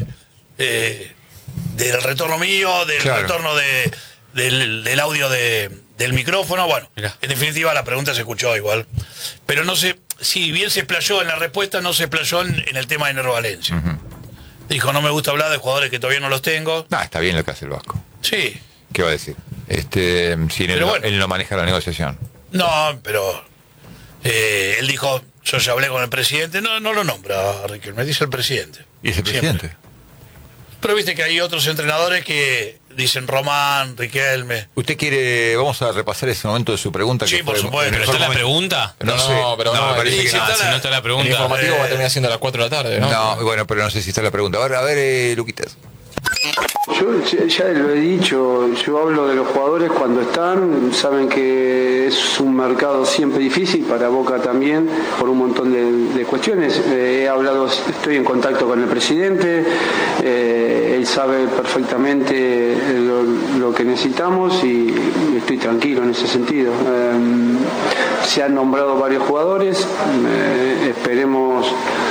del retorno mío, del Claro. retorno del audio del micrófono. Bueno, Mirá. en definitiva la pregunta se escuchó igual. Pero no sé, si bien se explayó en la respuesta, no se explayó en el tema de Nero Valencia. Dijo, no me gusta hablar de jugadores que todavía no los tengo. No, está bien lo que hace el Vasco. Sí, ¿Qué va a decir? Si Pero bueno. él no maneja la negociación. no, pero él dijo, yo ya hablé con el presidente. No lo nombra, Riquelme, dice el presidente. ¿Y es el Siempre. presidente? Pero viste que hay otros entrenadores que dicen Román, Riquelme. ¿Usted quiere, vamos a repasar ese momento de su pregunta? Sí, que por fue supuesto. el ¿Pero mejor está la momento? pregunta? No, No, sé. pero no, me parece sí, que sí, no. está Si no está la pregunta. El informativo va a terminar siendo a las 4 de la tarde, ¿no? No, bueno, pero no sé si está la pregunta. A ver, Luquitas. Yo ya lo he dicho, yo hablo de los jugadores cuando están, saben que es un mercado siempre difícil, para Boca también, por un montón de cuestiones. He hablado, estoy en contacto con el presidente, él sabe perfectamente lo que necesitamos y estoy tranquilo en ese sentido. Se han nombrado varios jugadores, esperemos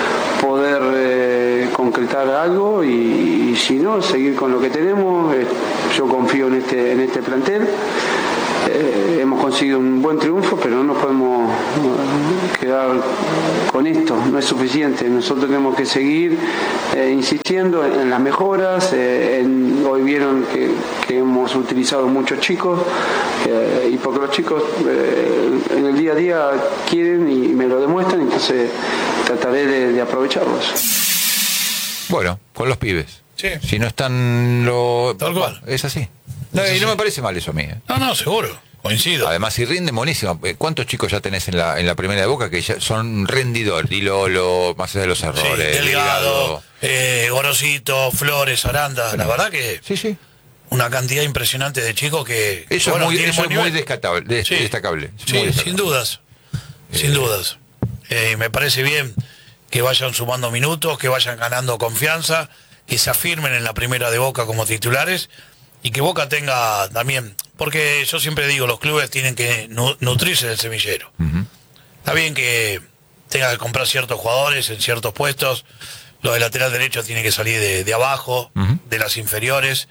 poder concretar algo y si no, seguir con lo que tenemos. Yo confío en este plantel. Hemos conseguido un buen triunfo, pero no nos podemos quedar con esto, no es suficiente. Nosotros tenemos que seguir insistiendo en las mejoras. Hoy vieron que hemos utilizado muchos chicos y porque los chicos en el día a día quieren y me lo demuestran, entonces trataré de aprovecharlos. Bueno, con los pibes. Sí. Si no están Tal cual. es así. No, y no me parece mal eso a mí. No, seguro. Coincido. Además, si rinden, buenísimo. ¿Cuántos chicos ya tenés en la primera de Boca que ya son rendidores? Dilolo, más allá de los Sí, errores. Delgado, Gorosito, Flores, Aranda. La verdad que Sí. una cantidad impresionante de chicos que... Eso bueno, es tienen muy buen nivel. destacable. Sí. Destacable. Sí, Muy destacable. sin dudas. Sin dudas. Me parece bien que vayan sumando minutos, que vayan ganando confianza, que se afirmen en la primera de Boca como titulares y que Boca tenga también, porque yo siempre digo, los clubes tienen que nutrirse del semillero. Está bien que tenga que comprar ciertos jugadores en ciertos puestos, lo de lateral derecho tiene que salir de abajo, de las inferiores,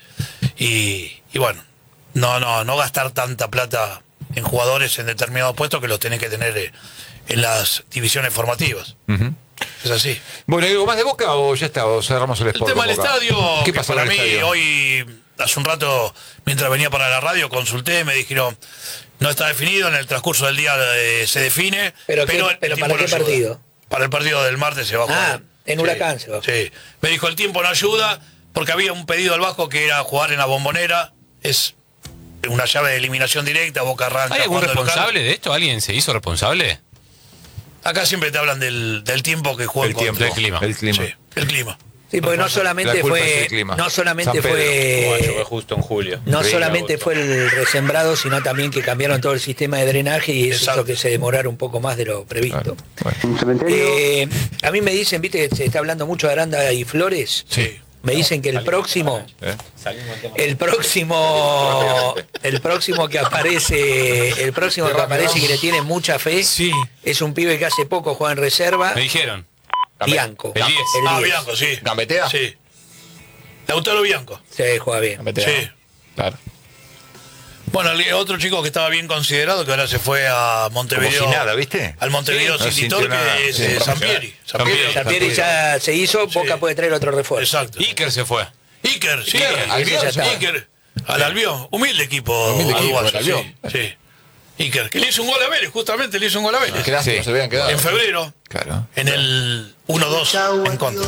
y bueno, no gastar tanta plata en jugadores en determinados puestos que los tenés que tener en las divisiones formativas. Es así. Bueno, ¿hay algo más de Boca o ya está? O cerramos el El Sport tema con del Boca? estadio, ¿Qué que pasó para en el mí estadio? hoy, hace un rato, mientras venía para la radio, consulté, me dijeron, no está definido, en el transcurso del día se define. ¿Pero el ¿para tiempo qué no ayuda. partido? Para el partido del martes se va a jugar. En Huracán se va a jugar. Sí. Me dijo, el tiempo no ayuda, porque había un pedido al Vasco que era jugar en la Bombonera, es una llave de eliminación directa, Boca arranca. ¿Hay algún jugando local. responsable de esto? ¿Alguien se hizo responsable? Acá siempre te hablan del tiempo que juega El tiempo, del clima. El clima. Sí, el clima. Sí, porque no La solamente culpa es fue, el clima. no solamente San Pedro. fue, justo en julio. no Sí, solamente fue el resembrado, sino también que cambiaron todo el sistema de drenaje y eso Exacto. hizo que se demorara un poco más de lo previsto. Un cementerio. A mí me dicen, viste, que se está hablando mucho de Aranda y Flores. Sí. Me dicen que el próximo que aparece y que le tiene mucha fe Sí. es un pibe que hace poco juega en reserva, Me dijeron. Bianco. El 10. Ah, 10. Bianco, sí. ¿Gambetea? Sí. Lautaro Bianco. Sí, juega bien. Gambetea. Sí. Claro. Bueno, otro chico que estaba bien considerado, que ahora se fue a Montevideo. Como si nada, ¿viste? Al Montevideo Sí, no City sintió Torque, nada. es Sí, Sampieri. Sampieri. Sampieri ya se hizo, Boca puede traer otro refuerzo. Exacto. Iker se fue. Iker, sí. Albión, ya está. Iker. Al Albión. Humilde equipo. Humilde equipo, uruguayo, el Albión. Sí. Iker, que le hizo un gol a Vélez, justamente le hizo un gol a Vélez. Qué lástima, Sí. se habían quedado. En febrero, Claro. en el 1-2 en contra.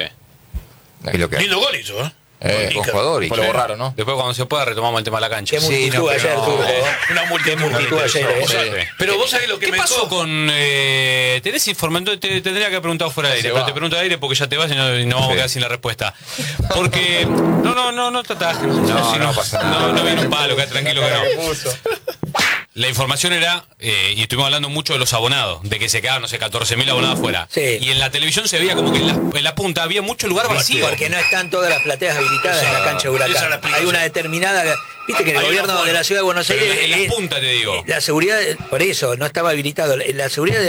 Y lo que hay. Lindo gol hizo, ¿eh? Con Iker. jugador y Después lo borraron, ¿no? Después cuando se pueda retomamos el tema de la cancha. Qué Sí, multitud no, pero ayer, no. Turco. Una multitud ayer, Sí. Pero vos sabés lo que ¿Qué me pasó dejó? con... tenés informando? Te tendría que haber preguntado fuera de aire, Se pero va. te pregunto de aire porque ya te vas y no vamos a quedar sin la respuesta. Porque... No tratás. No pasa nada. No viene un palo, queda tranquilo que no. La información era, y estuvimos hablando mucho de los abonados, de que se quedaban, no sé, 14.000 abonados afuera. Sí. Y en la televisión se veía como que en la punta había mucho lugar vacío. Porque no están todas las plateas habilitadas en la cancha de esa es la Huracán. explicación. Hay una determinada... Viste que en el Hay gobierno una de la ciudad de Buenos Pero Aires... en las puntas te digo. La seguridad, por eso, no estaba habilitado. La seguridad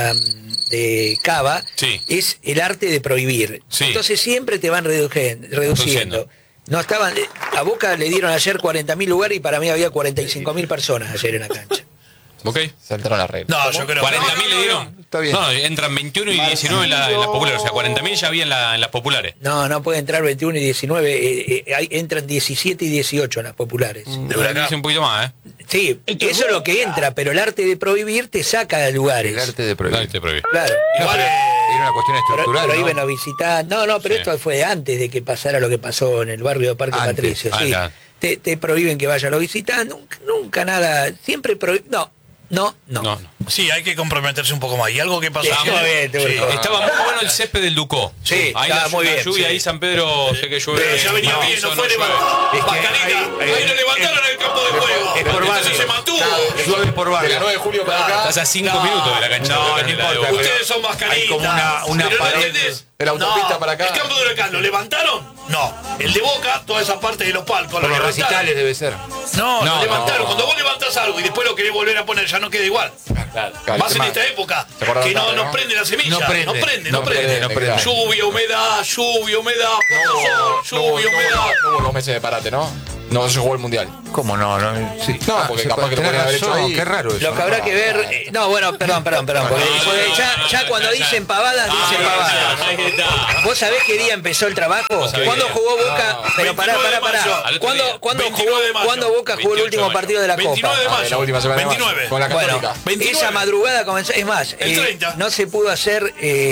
de Cava Sí. es el arte de prohibir. Sí. Entonces siempre te van reduciendo. Reduciendo. No estaban, a Boca le dieron ayer 40.000 lugares y para mí había 45.000 personas ayer en la cancha. ¿Ok? Saltaron las reglas. No, yo creo que 40.000 le dieron. Está bien. No, entran 21 y 19 en las populares. O sea, 40.000 ya había en las populares. No puede entrar 21 y 19, entran 17 y 18 en las populares. De Huracán. Dice un poquito más, ¿eh? Sí, eso es lo que entra, pero el arte de prohibir te saca de lugares. El arte de Dale, prohibir. te prohibí. Claro. Igual, Era una cuestión estructural, Prohíben ¿no? a visitar. No, pero Sí. esto fue antes de que pasara lo que pasó en el barrio de Parque Antes. Patricio. Sí. Ah, Te prohíben que vaya a los visitantes, nunca nada, siempre prohíben. No, No. Sí, hay que comprometerse un poco más. Y algo que pasó. Sí, está bien, Sí. Estaba muy bueno el césped del Ducó. Sí, ahí estaba muy bien, lluvia, sí. ahí San Pedro, sé que llueve. Pero ya venía bien, no fue levantado. Es que Mascarita, ahí lo levantaron en el campo de juego. es por Entonces barrio. se mantuvo. Llueve por De la barrio. 9 de julio para acá. Estás a 5 minutos de la cancha. No, de no la importa. de Ustedes son mascaritas. Hay como una Pero ¿no pared entendés? de la autopista No, para acá. El campo de Huracán, ¿lo levantaron? No. El de Boca, toda esa parte de los palcos. Por ¿lo los levantaron? recitales debe ser. No, lo levantaron. no. Cuando vos levantás algo y después lo querés volver a poner, ya no queda igual. Claro, Más en tema- esta época, ¿Se acuerdan que no, tarde, no no? prende la semilla. No prende, No prende. no prende. Lluvia, humedad, poco sol, lluvia, humedad. No hubo 2 meses de parate, ¿no? No se jugó el mundial. ¿Cómo no? Sí. No, porque capaz que lo tenés podrían haber hecho razón, ahí. qué raro eso. Lo que habrá que ver. No, bueno, perdón. Porque ya cuando dicen pavadas, dicen pavadas. Ahí está. ¿Vos sabés qué día empezó el trabajo? sabés ¿Cuándo qué jugó Boca? Pero 29 de mayo. pará. Al otro día. ¿Cuándo 29 de mayo. Boca jugó el 28 último de mayo. partido de la 29 de Copa? mayo. La última semana de mayo, 29. con la Bueno, Católica. 29. esa madrugada comenzó. Es más, El 30. no se pudo hacer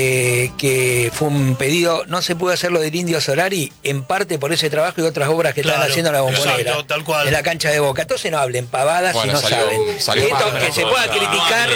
que fue un pedido, no se pudo hacer lo del Indio Solari, en parte por ese trabajo y otras obras que están Claro, haciendo en la Bombonera. exacto, tal cual. En la cancha de Boca. Entonces no hablen pavadas Bueno, si no saben. salió Esto mal, que no, se pueda criticar.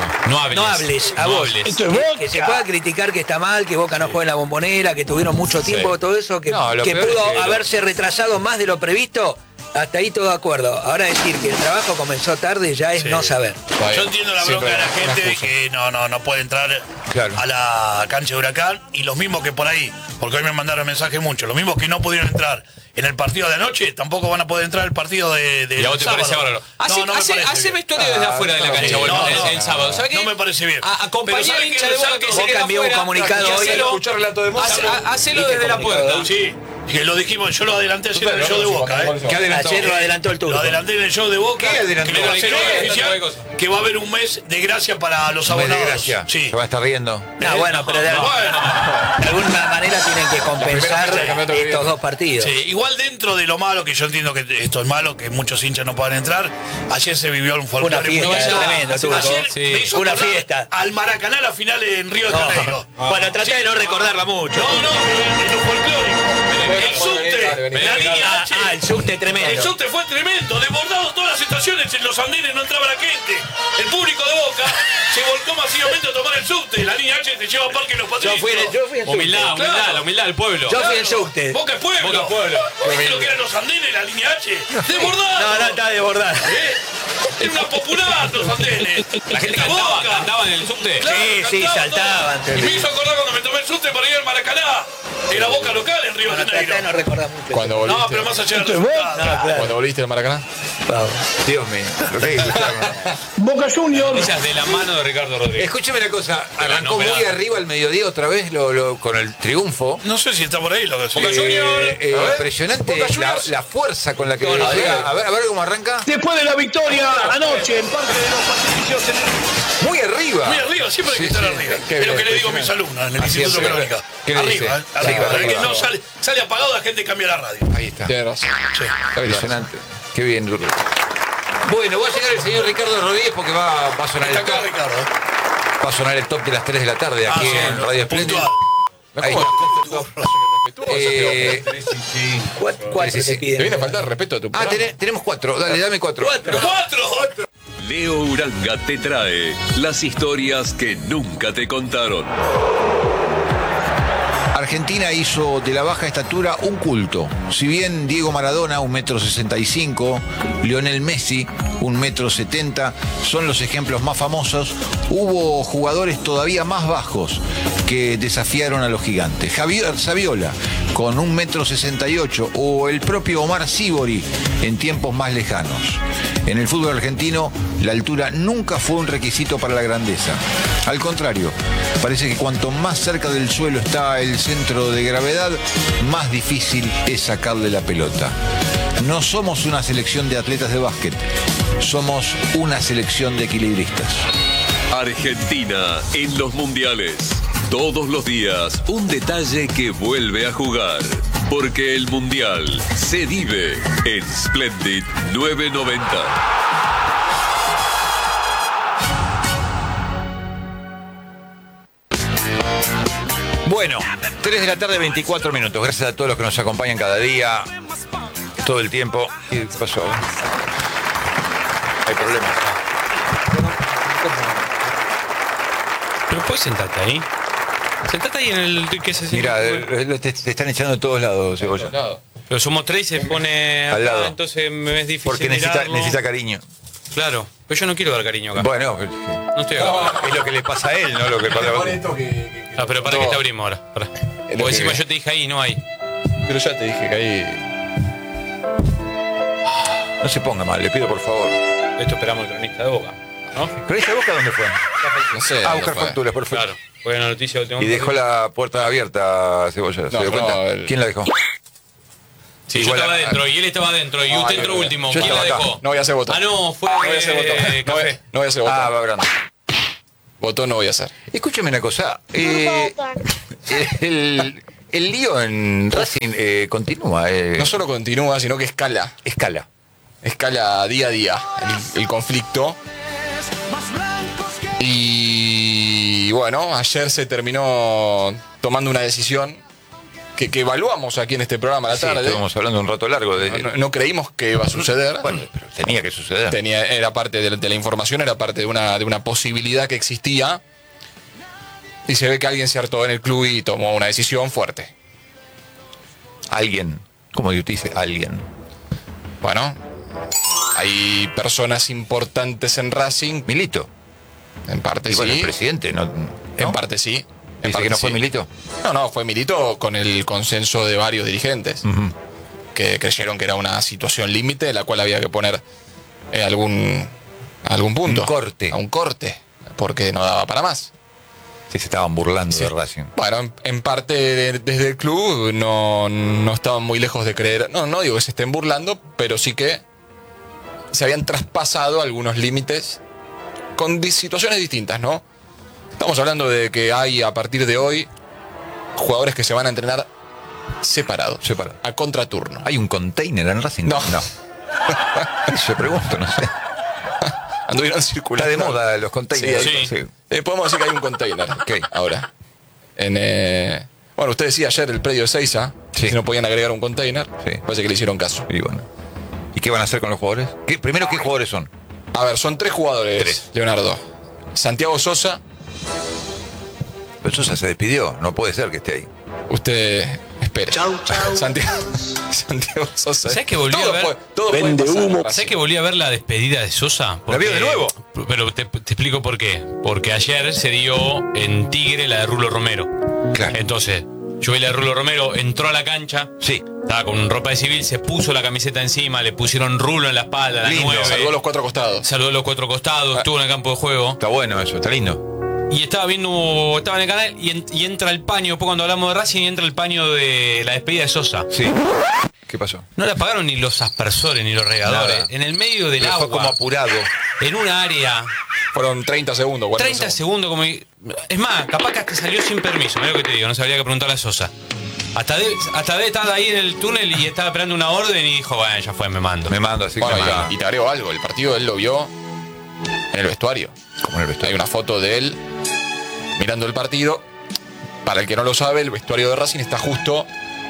No hables. A No vos. hables. Que se pueda criticar que está mal, que Boca no juegue en la Bombonera, que tuvieron mucho tiempo, todo eso, que, No, lo que peor pudo es que haberse retrasado más de lo previsto, hasta ahí todo de acuerdo. Ahora decir que el trabajo comenzó tarde ya es Sí. no saber. Yo entiendo la Siempre bronca de la una gente excusa. que no puede entrar Claro. a la cancha de Huracán y los mismos que por ahí, porque hoy me mandaron mensajes muchos, los mismos que no pudieron entrar en el partido de anoche tampoco van a poder entrar al partido de ¿Y a vos te sábado. parece bárbaro? No, no me parece Haceme bien. historia desde afuera de la cancha, no, bueno, no, el sábado. ¿Sabés qué? no me parece bien. Acompañá Pero al ¿sabés hincha qué? de Boca que se Boca queda envió un afuera, comunicado y hoy. hacelo- Escuchar el relato de Moza. Hacelo desde la puerta. Sí, que lo dijimos, yo lo adelanté ayer en el show de Boca, ¿Qué adelantó? Ayer lo adelantó el turco. Lo adelanté en el show de Boca. ¿Qué adelantó? Que le va a hacer ¿Qué? oficial, ¿Qué cosa? que va a haber un mes de gracia para los Un mes de abonados. gracia. Sí. Se va a estar riendo. No, bueno, pero de alguna manera tienen que compensar fecha del campeonato que estos viene. dos partidos. Sí, igual dentro de lo malo, que yo entiendo que esto es malo, que muchos hinchas no puedan entrar, ayer se vivió un folclore Una fiesta muy lindo. tremenda, Turco. Ayer Sí. me hizo Una acordar fiesta. al Maracaná la final en Río de Janeiro. Bueno, traté de no recordarla mucho. No, en lo folclórico. El subte, la línea H. El subte tremendo. El subte fue tremendo, desbordado todas las estaciones, en los andenes no entraba la gente. El público de Boca se volcó masivamente a tomar el subte. La línea H te lleva a Parque Los Patricios. Yo fui en Humildad, subte. humildad, la humildad del pueblo. Yo fui en subte. Boca es pueblo. Boca es pueblo. ¿Viste lo que eran los andenes, la línea H? Desbordado. No, está desbordado. Era una popular los andenes. La gente De Boca. cantaba en el subte. Claro, Sí, cantaban saltaban. todo. Y me hizo acordar cuando me tomé el subte para ir al Maracaná. Era Boca local en Río de Bueno, traté de no Janeiro. recordar mucho. Cuando volviste. No, pero más allá del resultado. Claro. Cuando volviste al Maracaná. Dios mío. Lo que hay que escuchar. Boca Juniors. Noticias de la mano de Ricardo Rodríguez. Escúcheme una cosa. Arrancó no, muy pero- arriba al mediodía otra vez con el triunfo. No sé si está por ahí lo que Boca Juniors. Impresionante Boca Juniors. la fuerza con la que No, llega. A ver cómo arranca. Después de la victoria anoche en Parque de los Patricios. Muy arriba. Muy arriba, siempre hay que Sí, estar sí. arriba. Qué Es lo que bien, le digo a mis alumnos en el Así Instituto es. Crónica. ¿Qué le dice? Arriba, Sí, arriba. arriba. El que no sale apagado, la gente cambia la radio. Ahí está. Tienes razón. Impresionante. Qué bien. Bueno, va a llegar el señor Ricardo Rodríguez porque va a sonar Está el acá, top. Ricardo. Va a sonar el top de las 3 de la tarde aquí sí, en Radio Espléndido. puntual. Ahí está. ¿Cuál Sí, se sí. pide? Te viene a faltar respeto a tu programa. Tenemos 4. Dale, dame 4. ¡Cuatro! Leo Uranga te trae las historias que nunca te contaron. Argentina hizo de la baja estatura un culto. Si bien Diego Maradona, 1,65 m, Lionel Messi, 1,70 m, son los ejemplos más famosos, hubo jugadores todavía más bajos que desafiaron a los gigantes. Javier Saviola, con 1,68 m, o el propio Omar Sívori en tiempos más lejanos. En el fútbol argentino, la altura nunca fue un requisito para la grandeza. Al contrario, parece que cuanto más cerca del suelo está el centro de gravedad, más difícil es sacarle la pelota. No somos una selección de atletas de básquet, somos una selección de equilibristas. Argentina en los mundiales. Todos los días un detalle que vuelve a jugar. Porque el mundial se vive en Splendid 990. Bueno, 3 de la tarde, 24 minutos. Gracias a todos los que nos acompañan cada día, todo el tiempo. ¿Qué pasó? Hay problemas. ¿Puedes sentarte ahí? Sentate ahí en el que se Mira, te están echando de todos lados, Cebolla. Pero somos tres y se pone Al acá, lado. entonces me es difícil Porque mirarlo. necesita cariño. Claro, pero yo no quiero dar cariño acá. Bueno, No estoy acá. es lo que le pasa a él, no lo que pasa a esto Ah, pero para que te abrimos ahora. Para. Porque encima yo te dije ahí, no hay. Pero ya te dije que ahí. No se ponga mal, le pido por favor. Esto esperamos el cronista de Boca, ¿no? ¿Cronista de Boca dónde fue? No sé. A dónde buscar fue. facturas, perfecto. Claro, fue una noticia última. Y dejó la puerta abierta, Cebolla. ¿Se No, dio no, cuenta? el- ¿Quién la dejó? Sí, Igual yo estaba a- adentro y él estaba adentro y usted entró último. yo ¿Quién la estaba acá. dejó? No voy a hacer voto. Ah, no, fue No voy a hacer voto. café. No voy a hacer voto. Ah, va grande. Voto no voy a hacer. Escúchame una cosa. El lío en Racing continúa. No solo continúa, sino que escala. Escala. Escala día a día el conflicto. Y bueno, ayer se terminó tomando una decisión que evaluamos aquí en este programa a la Sí, tarde. estuvimos hablando un rato largo de. No creímos que iba a suceder. Bueno, pero tenía que suceder. Era parte de la información, era parte de una posibilidad que existía. Y se ve que alguien se hartó en el club y tomó una decisión fuerte. Alguien. ¿Cómo dice alguien? Bueno, hay personas importantes en Racing. Milito. En parte Y bueno, el sí. presidente, ¿no? En parte sí. En ¿Dice parte que no fue sí. Milito? No, fue Milito con el consenso de varios dirigentes que creyeron que era una situación límite en la cual había que poner algún punto. Un corte. A un corte, porque no daba para más. Sí, se estaban burlando Sí. de Racing. Bueno, en parte desde el club no estaban muy lejos de creer. No digo que se estén burlando, pero sí que se habían traspasado algunos límites con situaciones distintas, ¿no? Estamos hablando de que hay a partir de hoy jugadores que se van a entrenar separados, a contraturno. ¿Hay un container en Racing? No. Yo pregunto, no sé. Anduvieron circulando. Está de moda los containers. Sí. Podemos decir que hay un container. Ahora. Bueno, usted decía ayer el predio de Seiza, si no podían agregar un container. Parece que le hicieron caso. Y bueno. ¿Y qué van a hacer con los jugadores? Primero, ¿qué jugadores son? A ver, son 3 jugadores, Leonardo. Santiago Sosa. Pero Sosa se despidió, no puede ser que esté ahí. Usted espera. Santiago Sosa. ¿Sabes que volví a ver? Todo puede pasar. ¿Sabes que volví a ver la despedida de Sosa? ¿La vio de nuevo? Pero te explico por qué. Porque ayer se dio en Tigre la de Rulo Romero. Claro. Entonces, yo vi la de Rulo Romero, entró a la cancha. Sí. Estaba con ropa de civil, se puso la camiseta encima, le pusieron rulo en la espalda, la Lindo. 9. Saludó a los 4 costados. Saludó a los 4 costados, estuvo en el campo de juego. Está bueno eso, está lindo. Y estaba en el canal y entra el paño, después cuando hablamos de Racing, entra el paño de la despedida de Sosa. Sí. ¿Qué pasó? No la apagaron ni los aspersores ni los regadores. Nada. En el medio del Pero agua. fue como apurado. En una área. Fueron 30 segundos. 30 segundos como... Es más, capaz que hasta salió sin permiso. Mira lo que te digo, no sabría que preguntarle a Sosa. Hasta debe estar ahí en el túnel y estaba esperando una orden y dijo, bueno, ya fue, me mando. Me mando, así Bueno, que nada. y te agrego algo. El partido él lo vio en el vestuario. Como en el vestuario. Hay una foto de él mirando el partido. Para el que no lo sabe, el vestuario de Racing está justo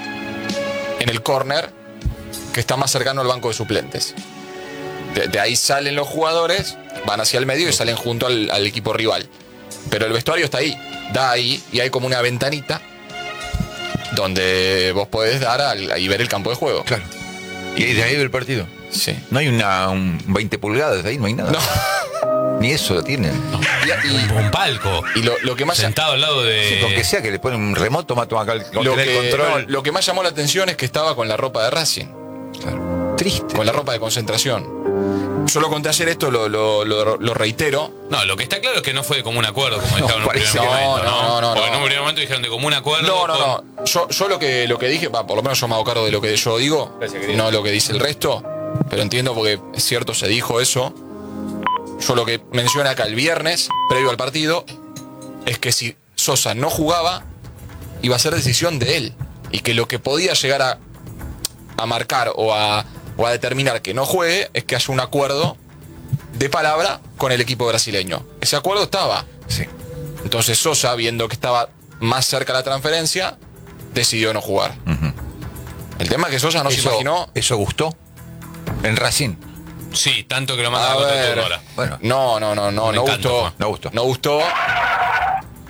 en el córner que está más cercano al banco de suplentes. De ahí salen los jugadores, van hacia el medio y salen junto al equipo rival. Pero el vestuario está ahí, da ahí y hay como una ventanita donde vos podés dar y ver el campo de juego. Claro. ¿Y de ahí ve el partido? Sí. No hay un 20 pulgadas ahí, no hay nada. No. Ni eso lo tienen. Un palco. Y lo que más sentado al lado de... Sí, aunque sea que le ponen un remoto, toma acá el control. lo que más llamó la atención es que estaba con la ropa de Racing. Claro. Triste. Con la ropa de concentración. Yo lo conté ayer, esto lo reitero. No, lo que está claro es que no fue de común acuerdo, como dijeron en un primer no, momento, no. Porque en un primer momento dijeron de común acuerdo. No. Yo lo que dije, por lo menos yo me hago cargo de lo que yo digo, no lo que dice el resto, pero entiendo porque es cierto, se dijo eso. Yo lo que menciono acá el viernes, previo al partido, es que si Sosa no jugaba, iba a ser decisión de él. Y que lo que podía llegar a marcar o a determinar que no juegue es que haya un acuerdo de palabra con el equipo brasileño. Ese acuerdo estaba. Sí. Entonces Sosa, viendo que estaba más cerca la transferencia, decidió no jugar. El tema es que Sosa no se imaginó. ¿Eso gustó? ¿En Racing? Sí, tanto que lo mandaron a ver, ahora. Bueno. No Un encanto, gustó. no gustó. No gustó.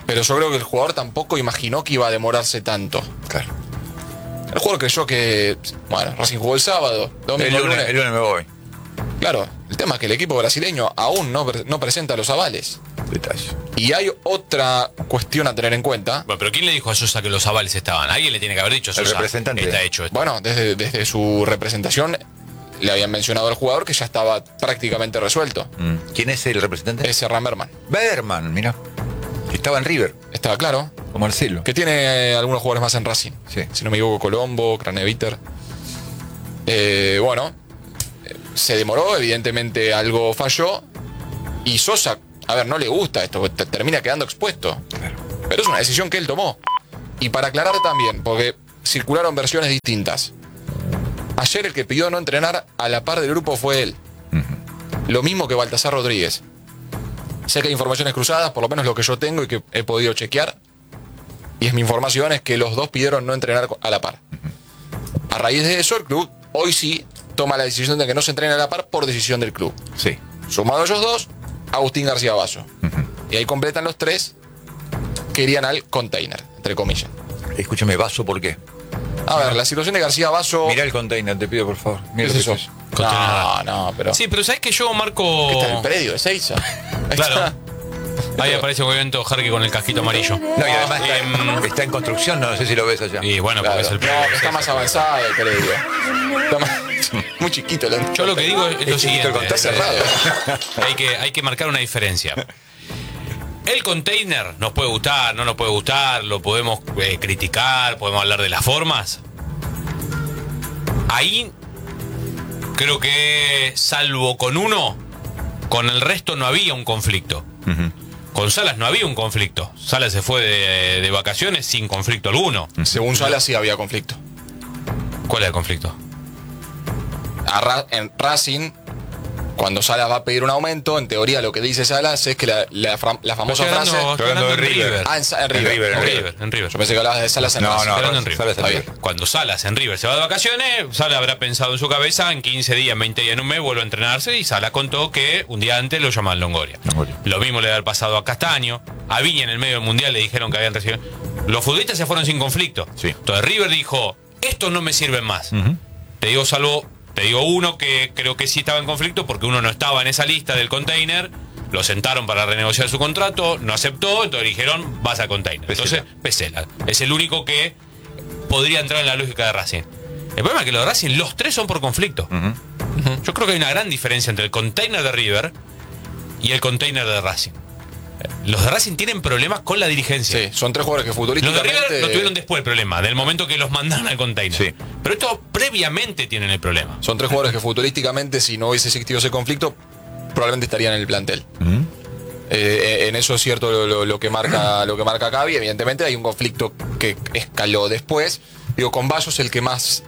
Pero yo creo que el jugador tampoco imaginó que iba a demorarse tanto. Claro. El jugador creyó que, bueno, Racing jugó el sábado, domingo, El lunes me voy. Claro, el tema es que el equipo brasileño aún no presenta los avales. Detalle. Y hay otra cuestión a tener en cuenta. Bueno, pero ¿quién le dijo a Sosa que los avales estaban? Alguien le tiene que haber dicho a Sosa. El representante. Está hecho esto. Bueno, desde su representación le habían mencionado al jugador que ya estaba prácticamente resuelto. ¿Quién es el representante? Ese Ramerman. Berman, mira. Estaba en River, Estaba claro. con Marcelo. Que tiene algunos jugadores más en Racing. Sí. Si no me equivoco, Colombo, Craneviter. Bueno, se demoró, evidentemente algo falló. Y Sosa, a ver, no le gusta esto, termina quedando expuesto. Claro. Pero es una decisión que él tomó. Y para aclarar también, porque circularon versiones distintas. Ayer el que pidió no entrenar a la par del grupo fue él. Lo mismo que Baltasar Rodríguez. Sé que hay informaciones cruzadas, por lo menos lo que yo tengo y que he podido chequear. Y es mi información, es que los dos pidieron no entrenar a la par. A raíz de eso, el club hoy sí toma la decisión de que no se entrene a la par por decisión del club. Sí. Sumado a ellos dos, Agustín García Basso. Y ahí completan los tres que irían al container, entre comillas. Escúchame, Vaso, ¿por qué? A ver, la situación de García Basso... Mirá el container, te pido, por favor. Mira ¿Qué es lo eso? que No, pero... Sí, pero ¿sabes que yo marco? ¿Qué está en el predio? ¿Es Eiza? Claro. Ahí aparece obviamente Jarque con el casquito amarillo. No, y además está en construcción, no sé si lo ves allá. Y bueno, Claro. porque es el No, predio. que está más avanzado el predio. Está más... muy chiquito. Yo lo que digo es lo siguiente. Está cerrado. Hay que marcar una diferencia. El container nos puede gustar, no nos puede gustar, lo podemos criticar, podemos hablar de las formas. Ahí creo que salvo con uno, con el resto no había un conflicto. Con Salas no había un conflicto. Salas se fue de vacaciones sin conflicto alguno. Según Salas sí había conflicto. ¿Cuál es el conflicto? En Racing, cuando Salas va a pedir un aumento, en teoría lo que dice Salas es que la famosa frase... Estoy hablando de River. Ah, en River. En River. Yo pensé que hablabas de Salas en Racing. No, Estoy hablando en River. Salas en Está River. bien. Cuando Salas en River se va de vacaciones, Salas habrá pensado en su cabeza en 15 días, 20 días, en un mes, vuelve a entrenarse y Salas contó que un día antes lo llamaban Longoria. Lo mismo le debe haber pasado a Castaño, a Viña en el medio del Mundial le dijeron que habían recibido... Los futbolistas se fueron sin conflicto. Sí. Entonces River dijo, estos no me sirven más. Te digo uno que creo que sí estaba en conflicto porque uno no estaba en esa lista del container, lo sentaron para renegociar su contrato, no aceptó, entonces dijeron, vas al container. Pesela. Entonces, Pesela. Es el único que podría entrar en la lógica de Racing. El problema es que los de Racing, los tres son por conflicto. Yo creo que hay una gran diferencia entre el container de River y el container de Racing. Los de Racing tienen problemas con la dirigencia. Sí, son tres jugadores que Los de futbolísticamente... River lo tuvieron después el problema, del momento que los mandaron al container. Sí. Pero estos previamente tienen el problema. Son tres jugadores que futbolísticamente, si no hubiese existido ese conflicto, probablemente estarían en el plantel. En eso es cierto lo que marca Cavi. Evidentemente hay un conflicto que escaló después. Digo, con Basso es el que más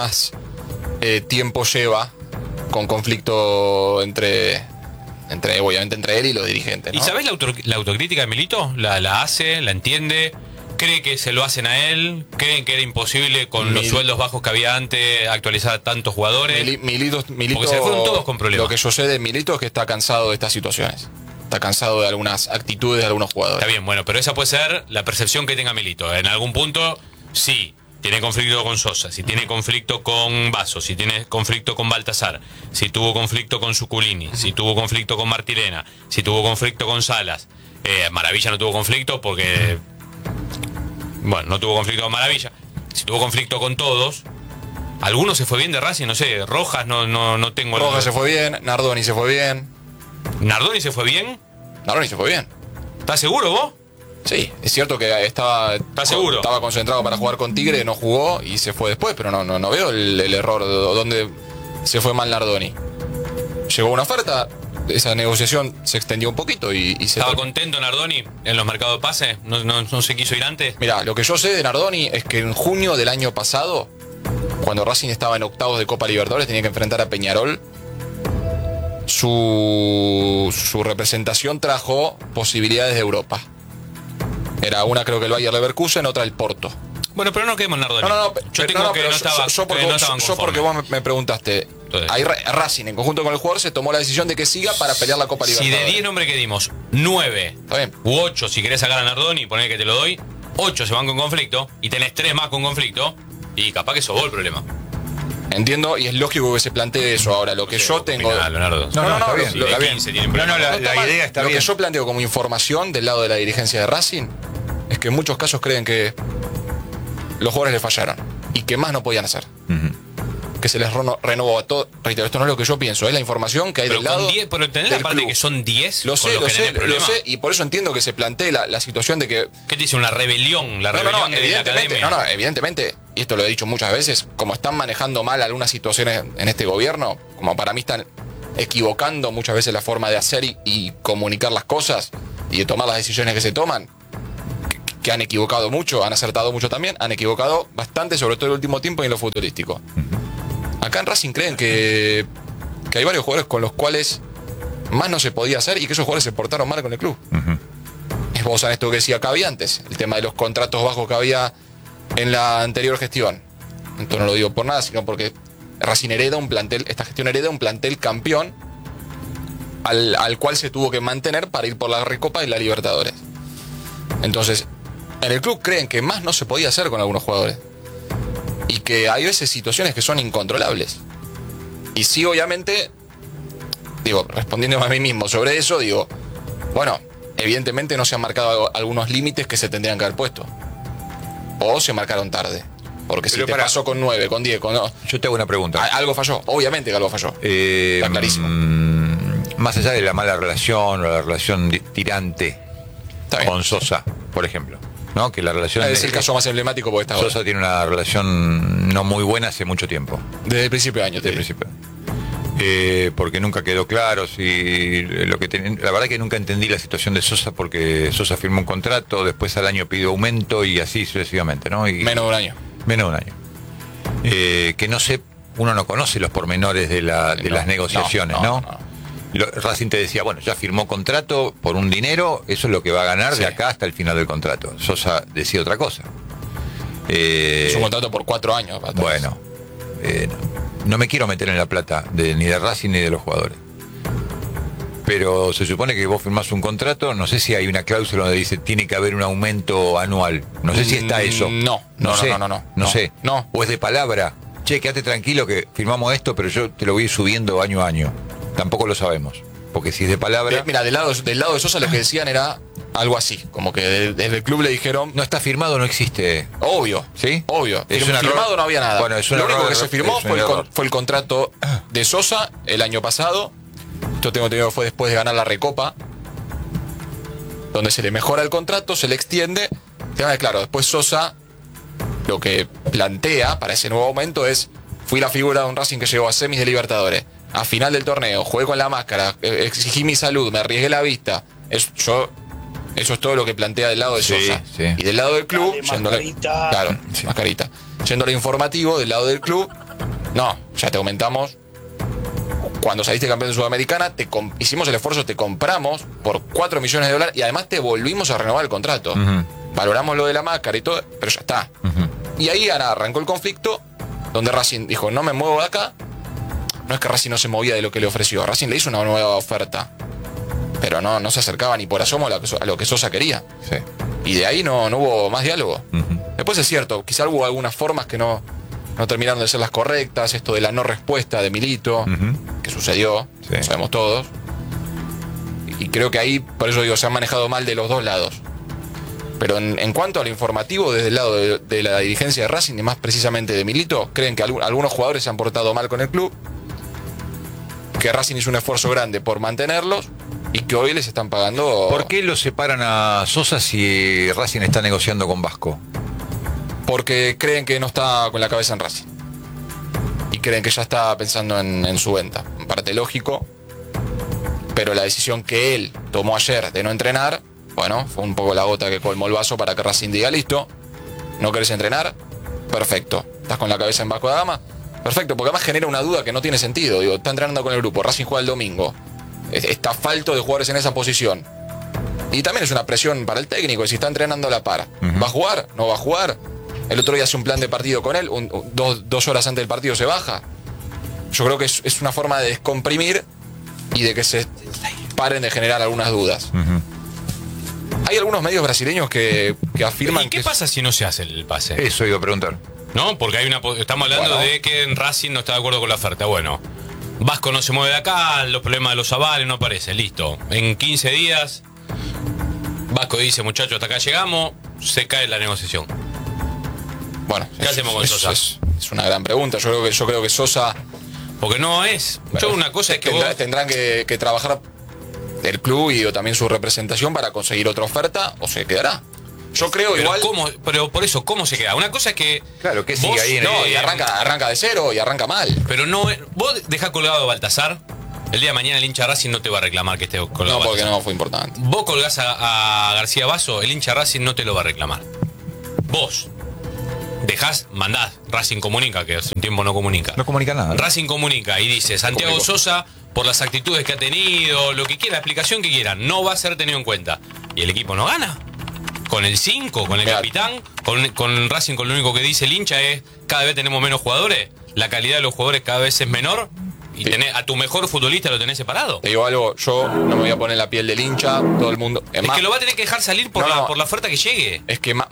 tiempo lleva con conflicto obviamente entre él y los dirigentes, ¿no? ¿Y sabés la autocrítica de Milito? La hace, la entiende, cree que se lo hacen a él, creen que era imposible con los sueldos bajos que había antes actualizar a tantos jugadores. Milito, porque se le fueron todos con problemas. Lo que yo sé de Milito es que está cansado de estas situaciones. Está cansado de algunas actitudes de algunos jugadores. Está bien, bueno, pero esa puede ser la percepción que tenga Milito. En algún punto, sí. Tiene conflicto con Sosa, si tiene conflicto con Basso, si tiene conflicto con Baltasar, si tuvo conflicto con Suculini, si tuvo conflicto con Martirena, si tuvo conflicto con Salas. Maravilla no tuvo conflicto porque... Bueno, no tuvo conflicto con Maravilla. Si tuvo conflicto con todos, algunos se fue bien de Racing, no sé, Rojas no tengo... Rojas se fue bien, Nardoni se fue bien. ¿Nardoni se fue bien? Nardoni se fue bien. ¿Estás seguro vos? Sí, es cierto que estaba concentrado para jugar con Tigre, no jugó y se fue después, pero no veo el error donde se fue mal Nardoni. Llegó una oferta, esa negociación se extendió un poquito y se... ¿Estaba contento Nardoni en los mercados de pases? ¿No se quiso ir antes? Mirá, lo que yo sé de Nardoni es que en junio del año pasado, cuando Racing estaba en octavos de Copa Libertadores, tenía que enfrentar a Peñarol. Su representación trajo posibilidades de Europa. Era una creo que el Bayer Leverkusen, otra el Porto. Bueno, pero no quedemos en Nardoni. No, yo tengo que no estaba porque vos me preguntaste, Entonces, ahí Racing, en conjunto con el jugador, se tomó la decisión de que siga para pelear la Copa si Libertadores. de 10 nombres que dimos, 9 Está bien. u 8, si querés sacar a Nardoni y poner que te lo doy, 8 se van con conflicto y tenés 3 más con conflicto, y capaz que sos vos el problema. Entiendo, y es lógico que se plantee eso. Ahora, lo que yo tengo... Opiná, Leonardo. No, está bien. Si Está de bien. 15 tienen No, problema. la idea está Lo bien. que yo planteo como información del lado de la dirigencia de Racing es que en muchos casos creen que los jugadores le fallaron y que más no podían hacer. Que se les renovó a todo. Reitero, esto no es lo que yo pienso, es la información que hay Pero del lado. con 10, pero tenés la del parte club. que son 10 Lo con sé, los lo que tenés sé, problema. y por eso entiendo que se plantee la situación de que ¿Qué te dice una rebelión? La rebelión de la evidentemente, academia. evidentemente, y esto lo he dicho muchas veces, como están manejando mal algunas situaciones en este gobierno, como para mí están equivocando muchas veces la forma de hacer y comunicar las cosas y de tomar las decisiones que se toman, que han equivocado mucho, han acertado mucho también, han equivocado bastante, sobre todo en el último tiempo y en lo futbolístico. Acá en Racing creen que hay varios jugadores con los cuales más no se podía hacer y que esos jugadores se portaron mal con el club. Es vos sabés esto que decía Cavi antes, el tema de los contratos bajos que había en la anterior gestión. Entonces no lo digo por nada, sino porque Racing hereda un plantel, esta gestión hereda un plantel campeón al cual se tuvo que mantener para ir por la Recopa y la Libertadores. Entonces, en el club creen que más no se podía hacer con algunos jugadores. Y que hay veces situaciones que son incontrolables. Y sí, obviamente, digo, respondiendo a mí mismo sobre eso, digo, bueno, evidentemente no se han marcado algunos límites que se tendrían que haber puesto. O se marcaron tarde. Porque si Pero te pasó con 9, con 10, con... Yo te hago una pregunta. Algo falló, obviamente que algo falló. Está clarísimo. Más allá de la mala relación o la relación tirante Está bien. con Sosa, por ejemplo, ¿no? Que la relación Es el caso más emblemático porque está ahora. Sosa tiene una relación no muy buena hace mucho tiempo. Desde el principio de año, Desde el principio. Porque nunca quedó claro si lo que la verdad que nunca entendí la situación de Sosa, porque Sosa firmó un contrato, después al año pidió aumento y así sucesivamente, ¿no? Y Menos de un año. menos de un año. Que no sé, uno no conoce los pormenores de las negociaciones, ¿no? Racing te decía, bueno, ya firmó contrato por un dinero, eso es lo que va a ganar de acá hasta el final del contrato. Sosa decía otra cosa. Es un contrato por 4 años. Bueno, no me quiero meter en la plata ni de Racing ni de los jugadores. Pero se supone que vos firmás un contrato, no sé si hay una cláusula donde dice tiene que haber un aumento anual. No sé si está eso. No sé. No. O es de palabra. Che, quédate tranquilo que firmamos esto, pero yo te lo voy a ir subiendo año a año. Tampoco lo sabemos. Porque si es de palabra... Mira, del lado de Sosa lo que decían era algo así. Como que desde el club le dijeron... No está firmado, no existe. Obvio. ¿Sí? Obvio. Es un Firmado error. no había nada. Bueno, es un lo único error, que se firmó es un error. fue el contrato de Sosa el año pasado. Esto tengo entendido que fue después de ganar la Recopa. Donde se le mejora el contrato, se le extiende. Claro, después Sosa lo que plantea para ese nuevo aumento es: fui la figura de un Racing que llegó a semis de Libertadores. A final del torneo, jugué con la máscara, exigí mi salud, me arriesgué la vista. Eso es todo lo que plantea del lado de Sosa. Sí. Y del lado del club, Dale, mascarita. claro, mascarita. Yendo a lo informativo, del lado del club, no, ya te aumentamos. Cuando saliste campeón de Sudamericana, hicimos el esfuerzo, te compramos por $4 millones y además te volvimos a renovar el contrato. Valoramos lo de la máscara y todo, pero ya está. Y ahí arrancó el conflicto, donde Racing dijo, no me muevo de acá. No es que Racing no se movía de lo que le ofreció, Racing le hizo una nueva oferta, pero no se acercaba ni por asomo a lo que Sosa quería. Sí. Y de ahí no hubo más diálogo. Después es cierto, quizá hubo algunas formas que no terminaron de ser las correctas, esto de la no respuesta de Milito, que sucedió, lo sabemos todos. Y creo que ahí, por eso digo, se han manejado mal de los dos lados. Pero en cuanto al informativo, desde el lado de la dirigencia de Racing, y más precisamente de Milito, creen que algunos jugadores se han portado mal con el club, que Racing hizo un esfuerzo grande por mantenerlos y que hoy les están pagando... ¿Por qué lo separan a Sosa si Racing está negociando con Vasco? Porque creen que no está con la cabeza en Racing. Y creen que ya está pensando en su venta. En parte lógico, pero la decisión que él tomó ayer de no entrenar, bueno, fue un poco la gota que colmó el vaso para que Racing diga, listo, ¿no querés entrenar? Perfecto. ¿Estás con la cabeza en Vasco da Gama? Perfecto, porque además genera una duda que no tiene sentido. Digo, está entrenando con el grupo, Racing juega el domingo, está falto de jugadores en esa posición. Y también es una presión para el técnico, si está entrenando a la par. ¿Va a jugar? ¿No va a jugar? El otro día hace un plan de partido con él, 2 horas antes del partido se baja. yo creo que es una forma de descomprimir y de que se paren de generar algunas dudas. Hay algunos medios brasileños que afirman ¿Y qué pasa si no se hace el pase? Eso iba a preguntar. ¿No? Porque estamos hablando de que en Racing no está de acuerdo con la oferta. Bueno, Vasco no se mueve de acá, los problemas de los avales no aparecen, listo. En 15 días, Vasco dice, muchachos, hasta acá llegamos, se cae la negociación. Bueno, ¿qué hacemos con Sosa? Es una gran pregunta. Yo creo que Sosa... Porque no es... Yo una cosa es que tendrán que trabajar el club y también su representación para conseguir otra oferta, o se quedará. Yo creo pero igual... Pero por eso, ¿cómo se queda? Una cosa es que... Claro, que sigue ahí en No, y arranca de cero y arranca mal. Pero no... Vos dejás colgado a Baltasar, el día de mañana el hincha Racing no te va a reclamar que esté colgado. No, porque no fue importante. Vos colgás a García Basso, el hincha Racing no te lo va a reclamar. Vos mandás, Racing comunica, que hace un tiempo no comunica. No comunica nada. Racing comunica y dice, Santiago Sosa, por las actitudes que ha tenido, lo que quiera, la explicación que quieran, no va a ser tenido en cuenta. Y el equipo no gana. Con el 5, con el capitán, con Racing, con lo único que dice el hincha es, cada vez tenemos menos jugadores, la calidad de los jugadores cada vez es menor, y a tu mejor futbolista lo tenés separado. Te digo algo, yo no me voy a poner en la piel del hincha, todo el mundo... Es que lo va a tener que dejar salir por la oferta que llegue. Es que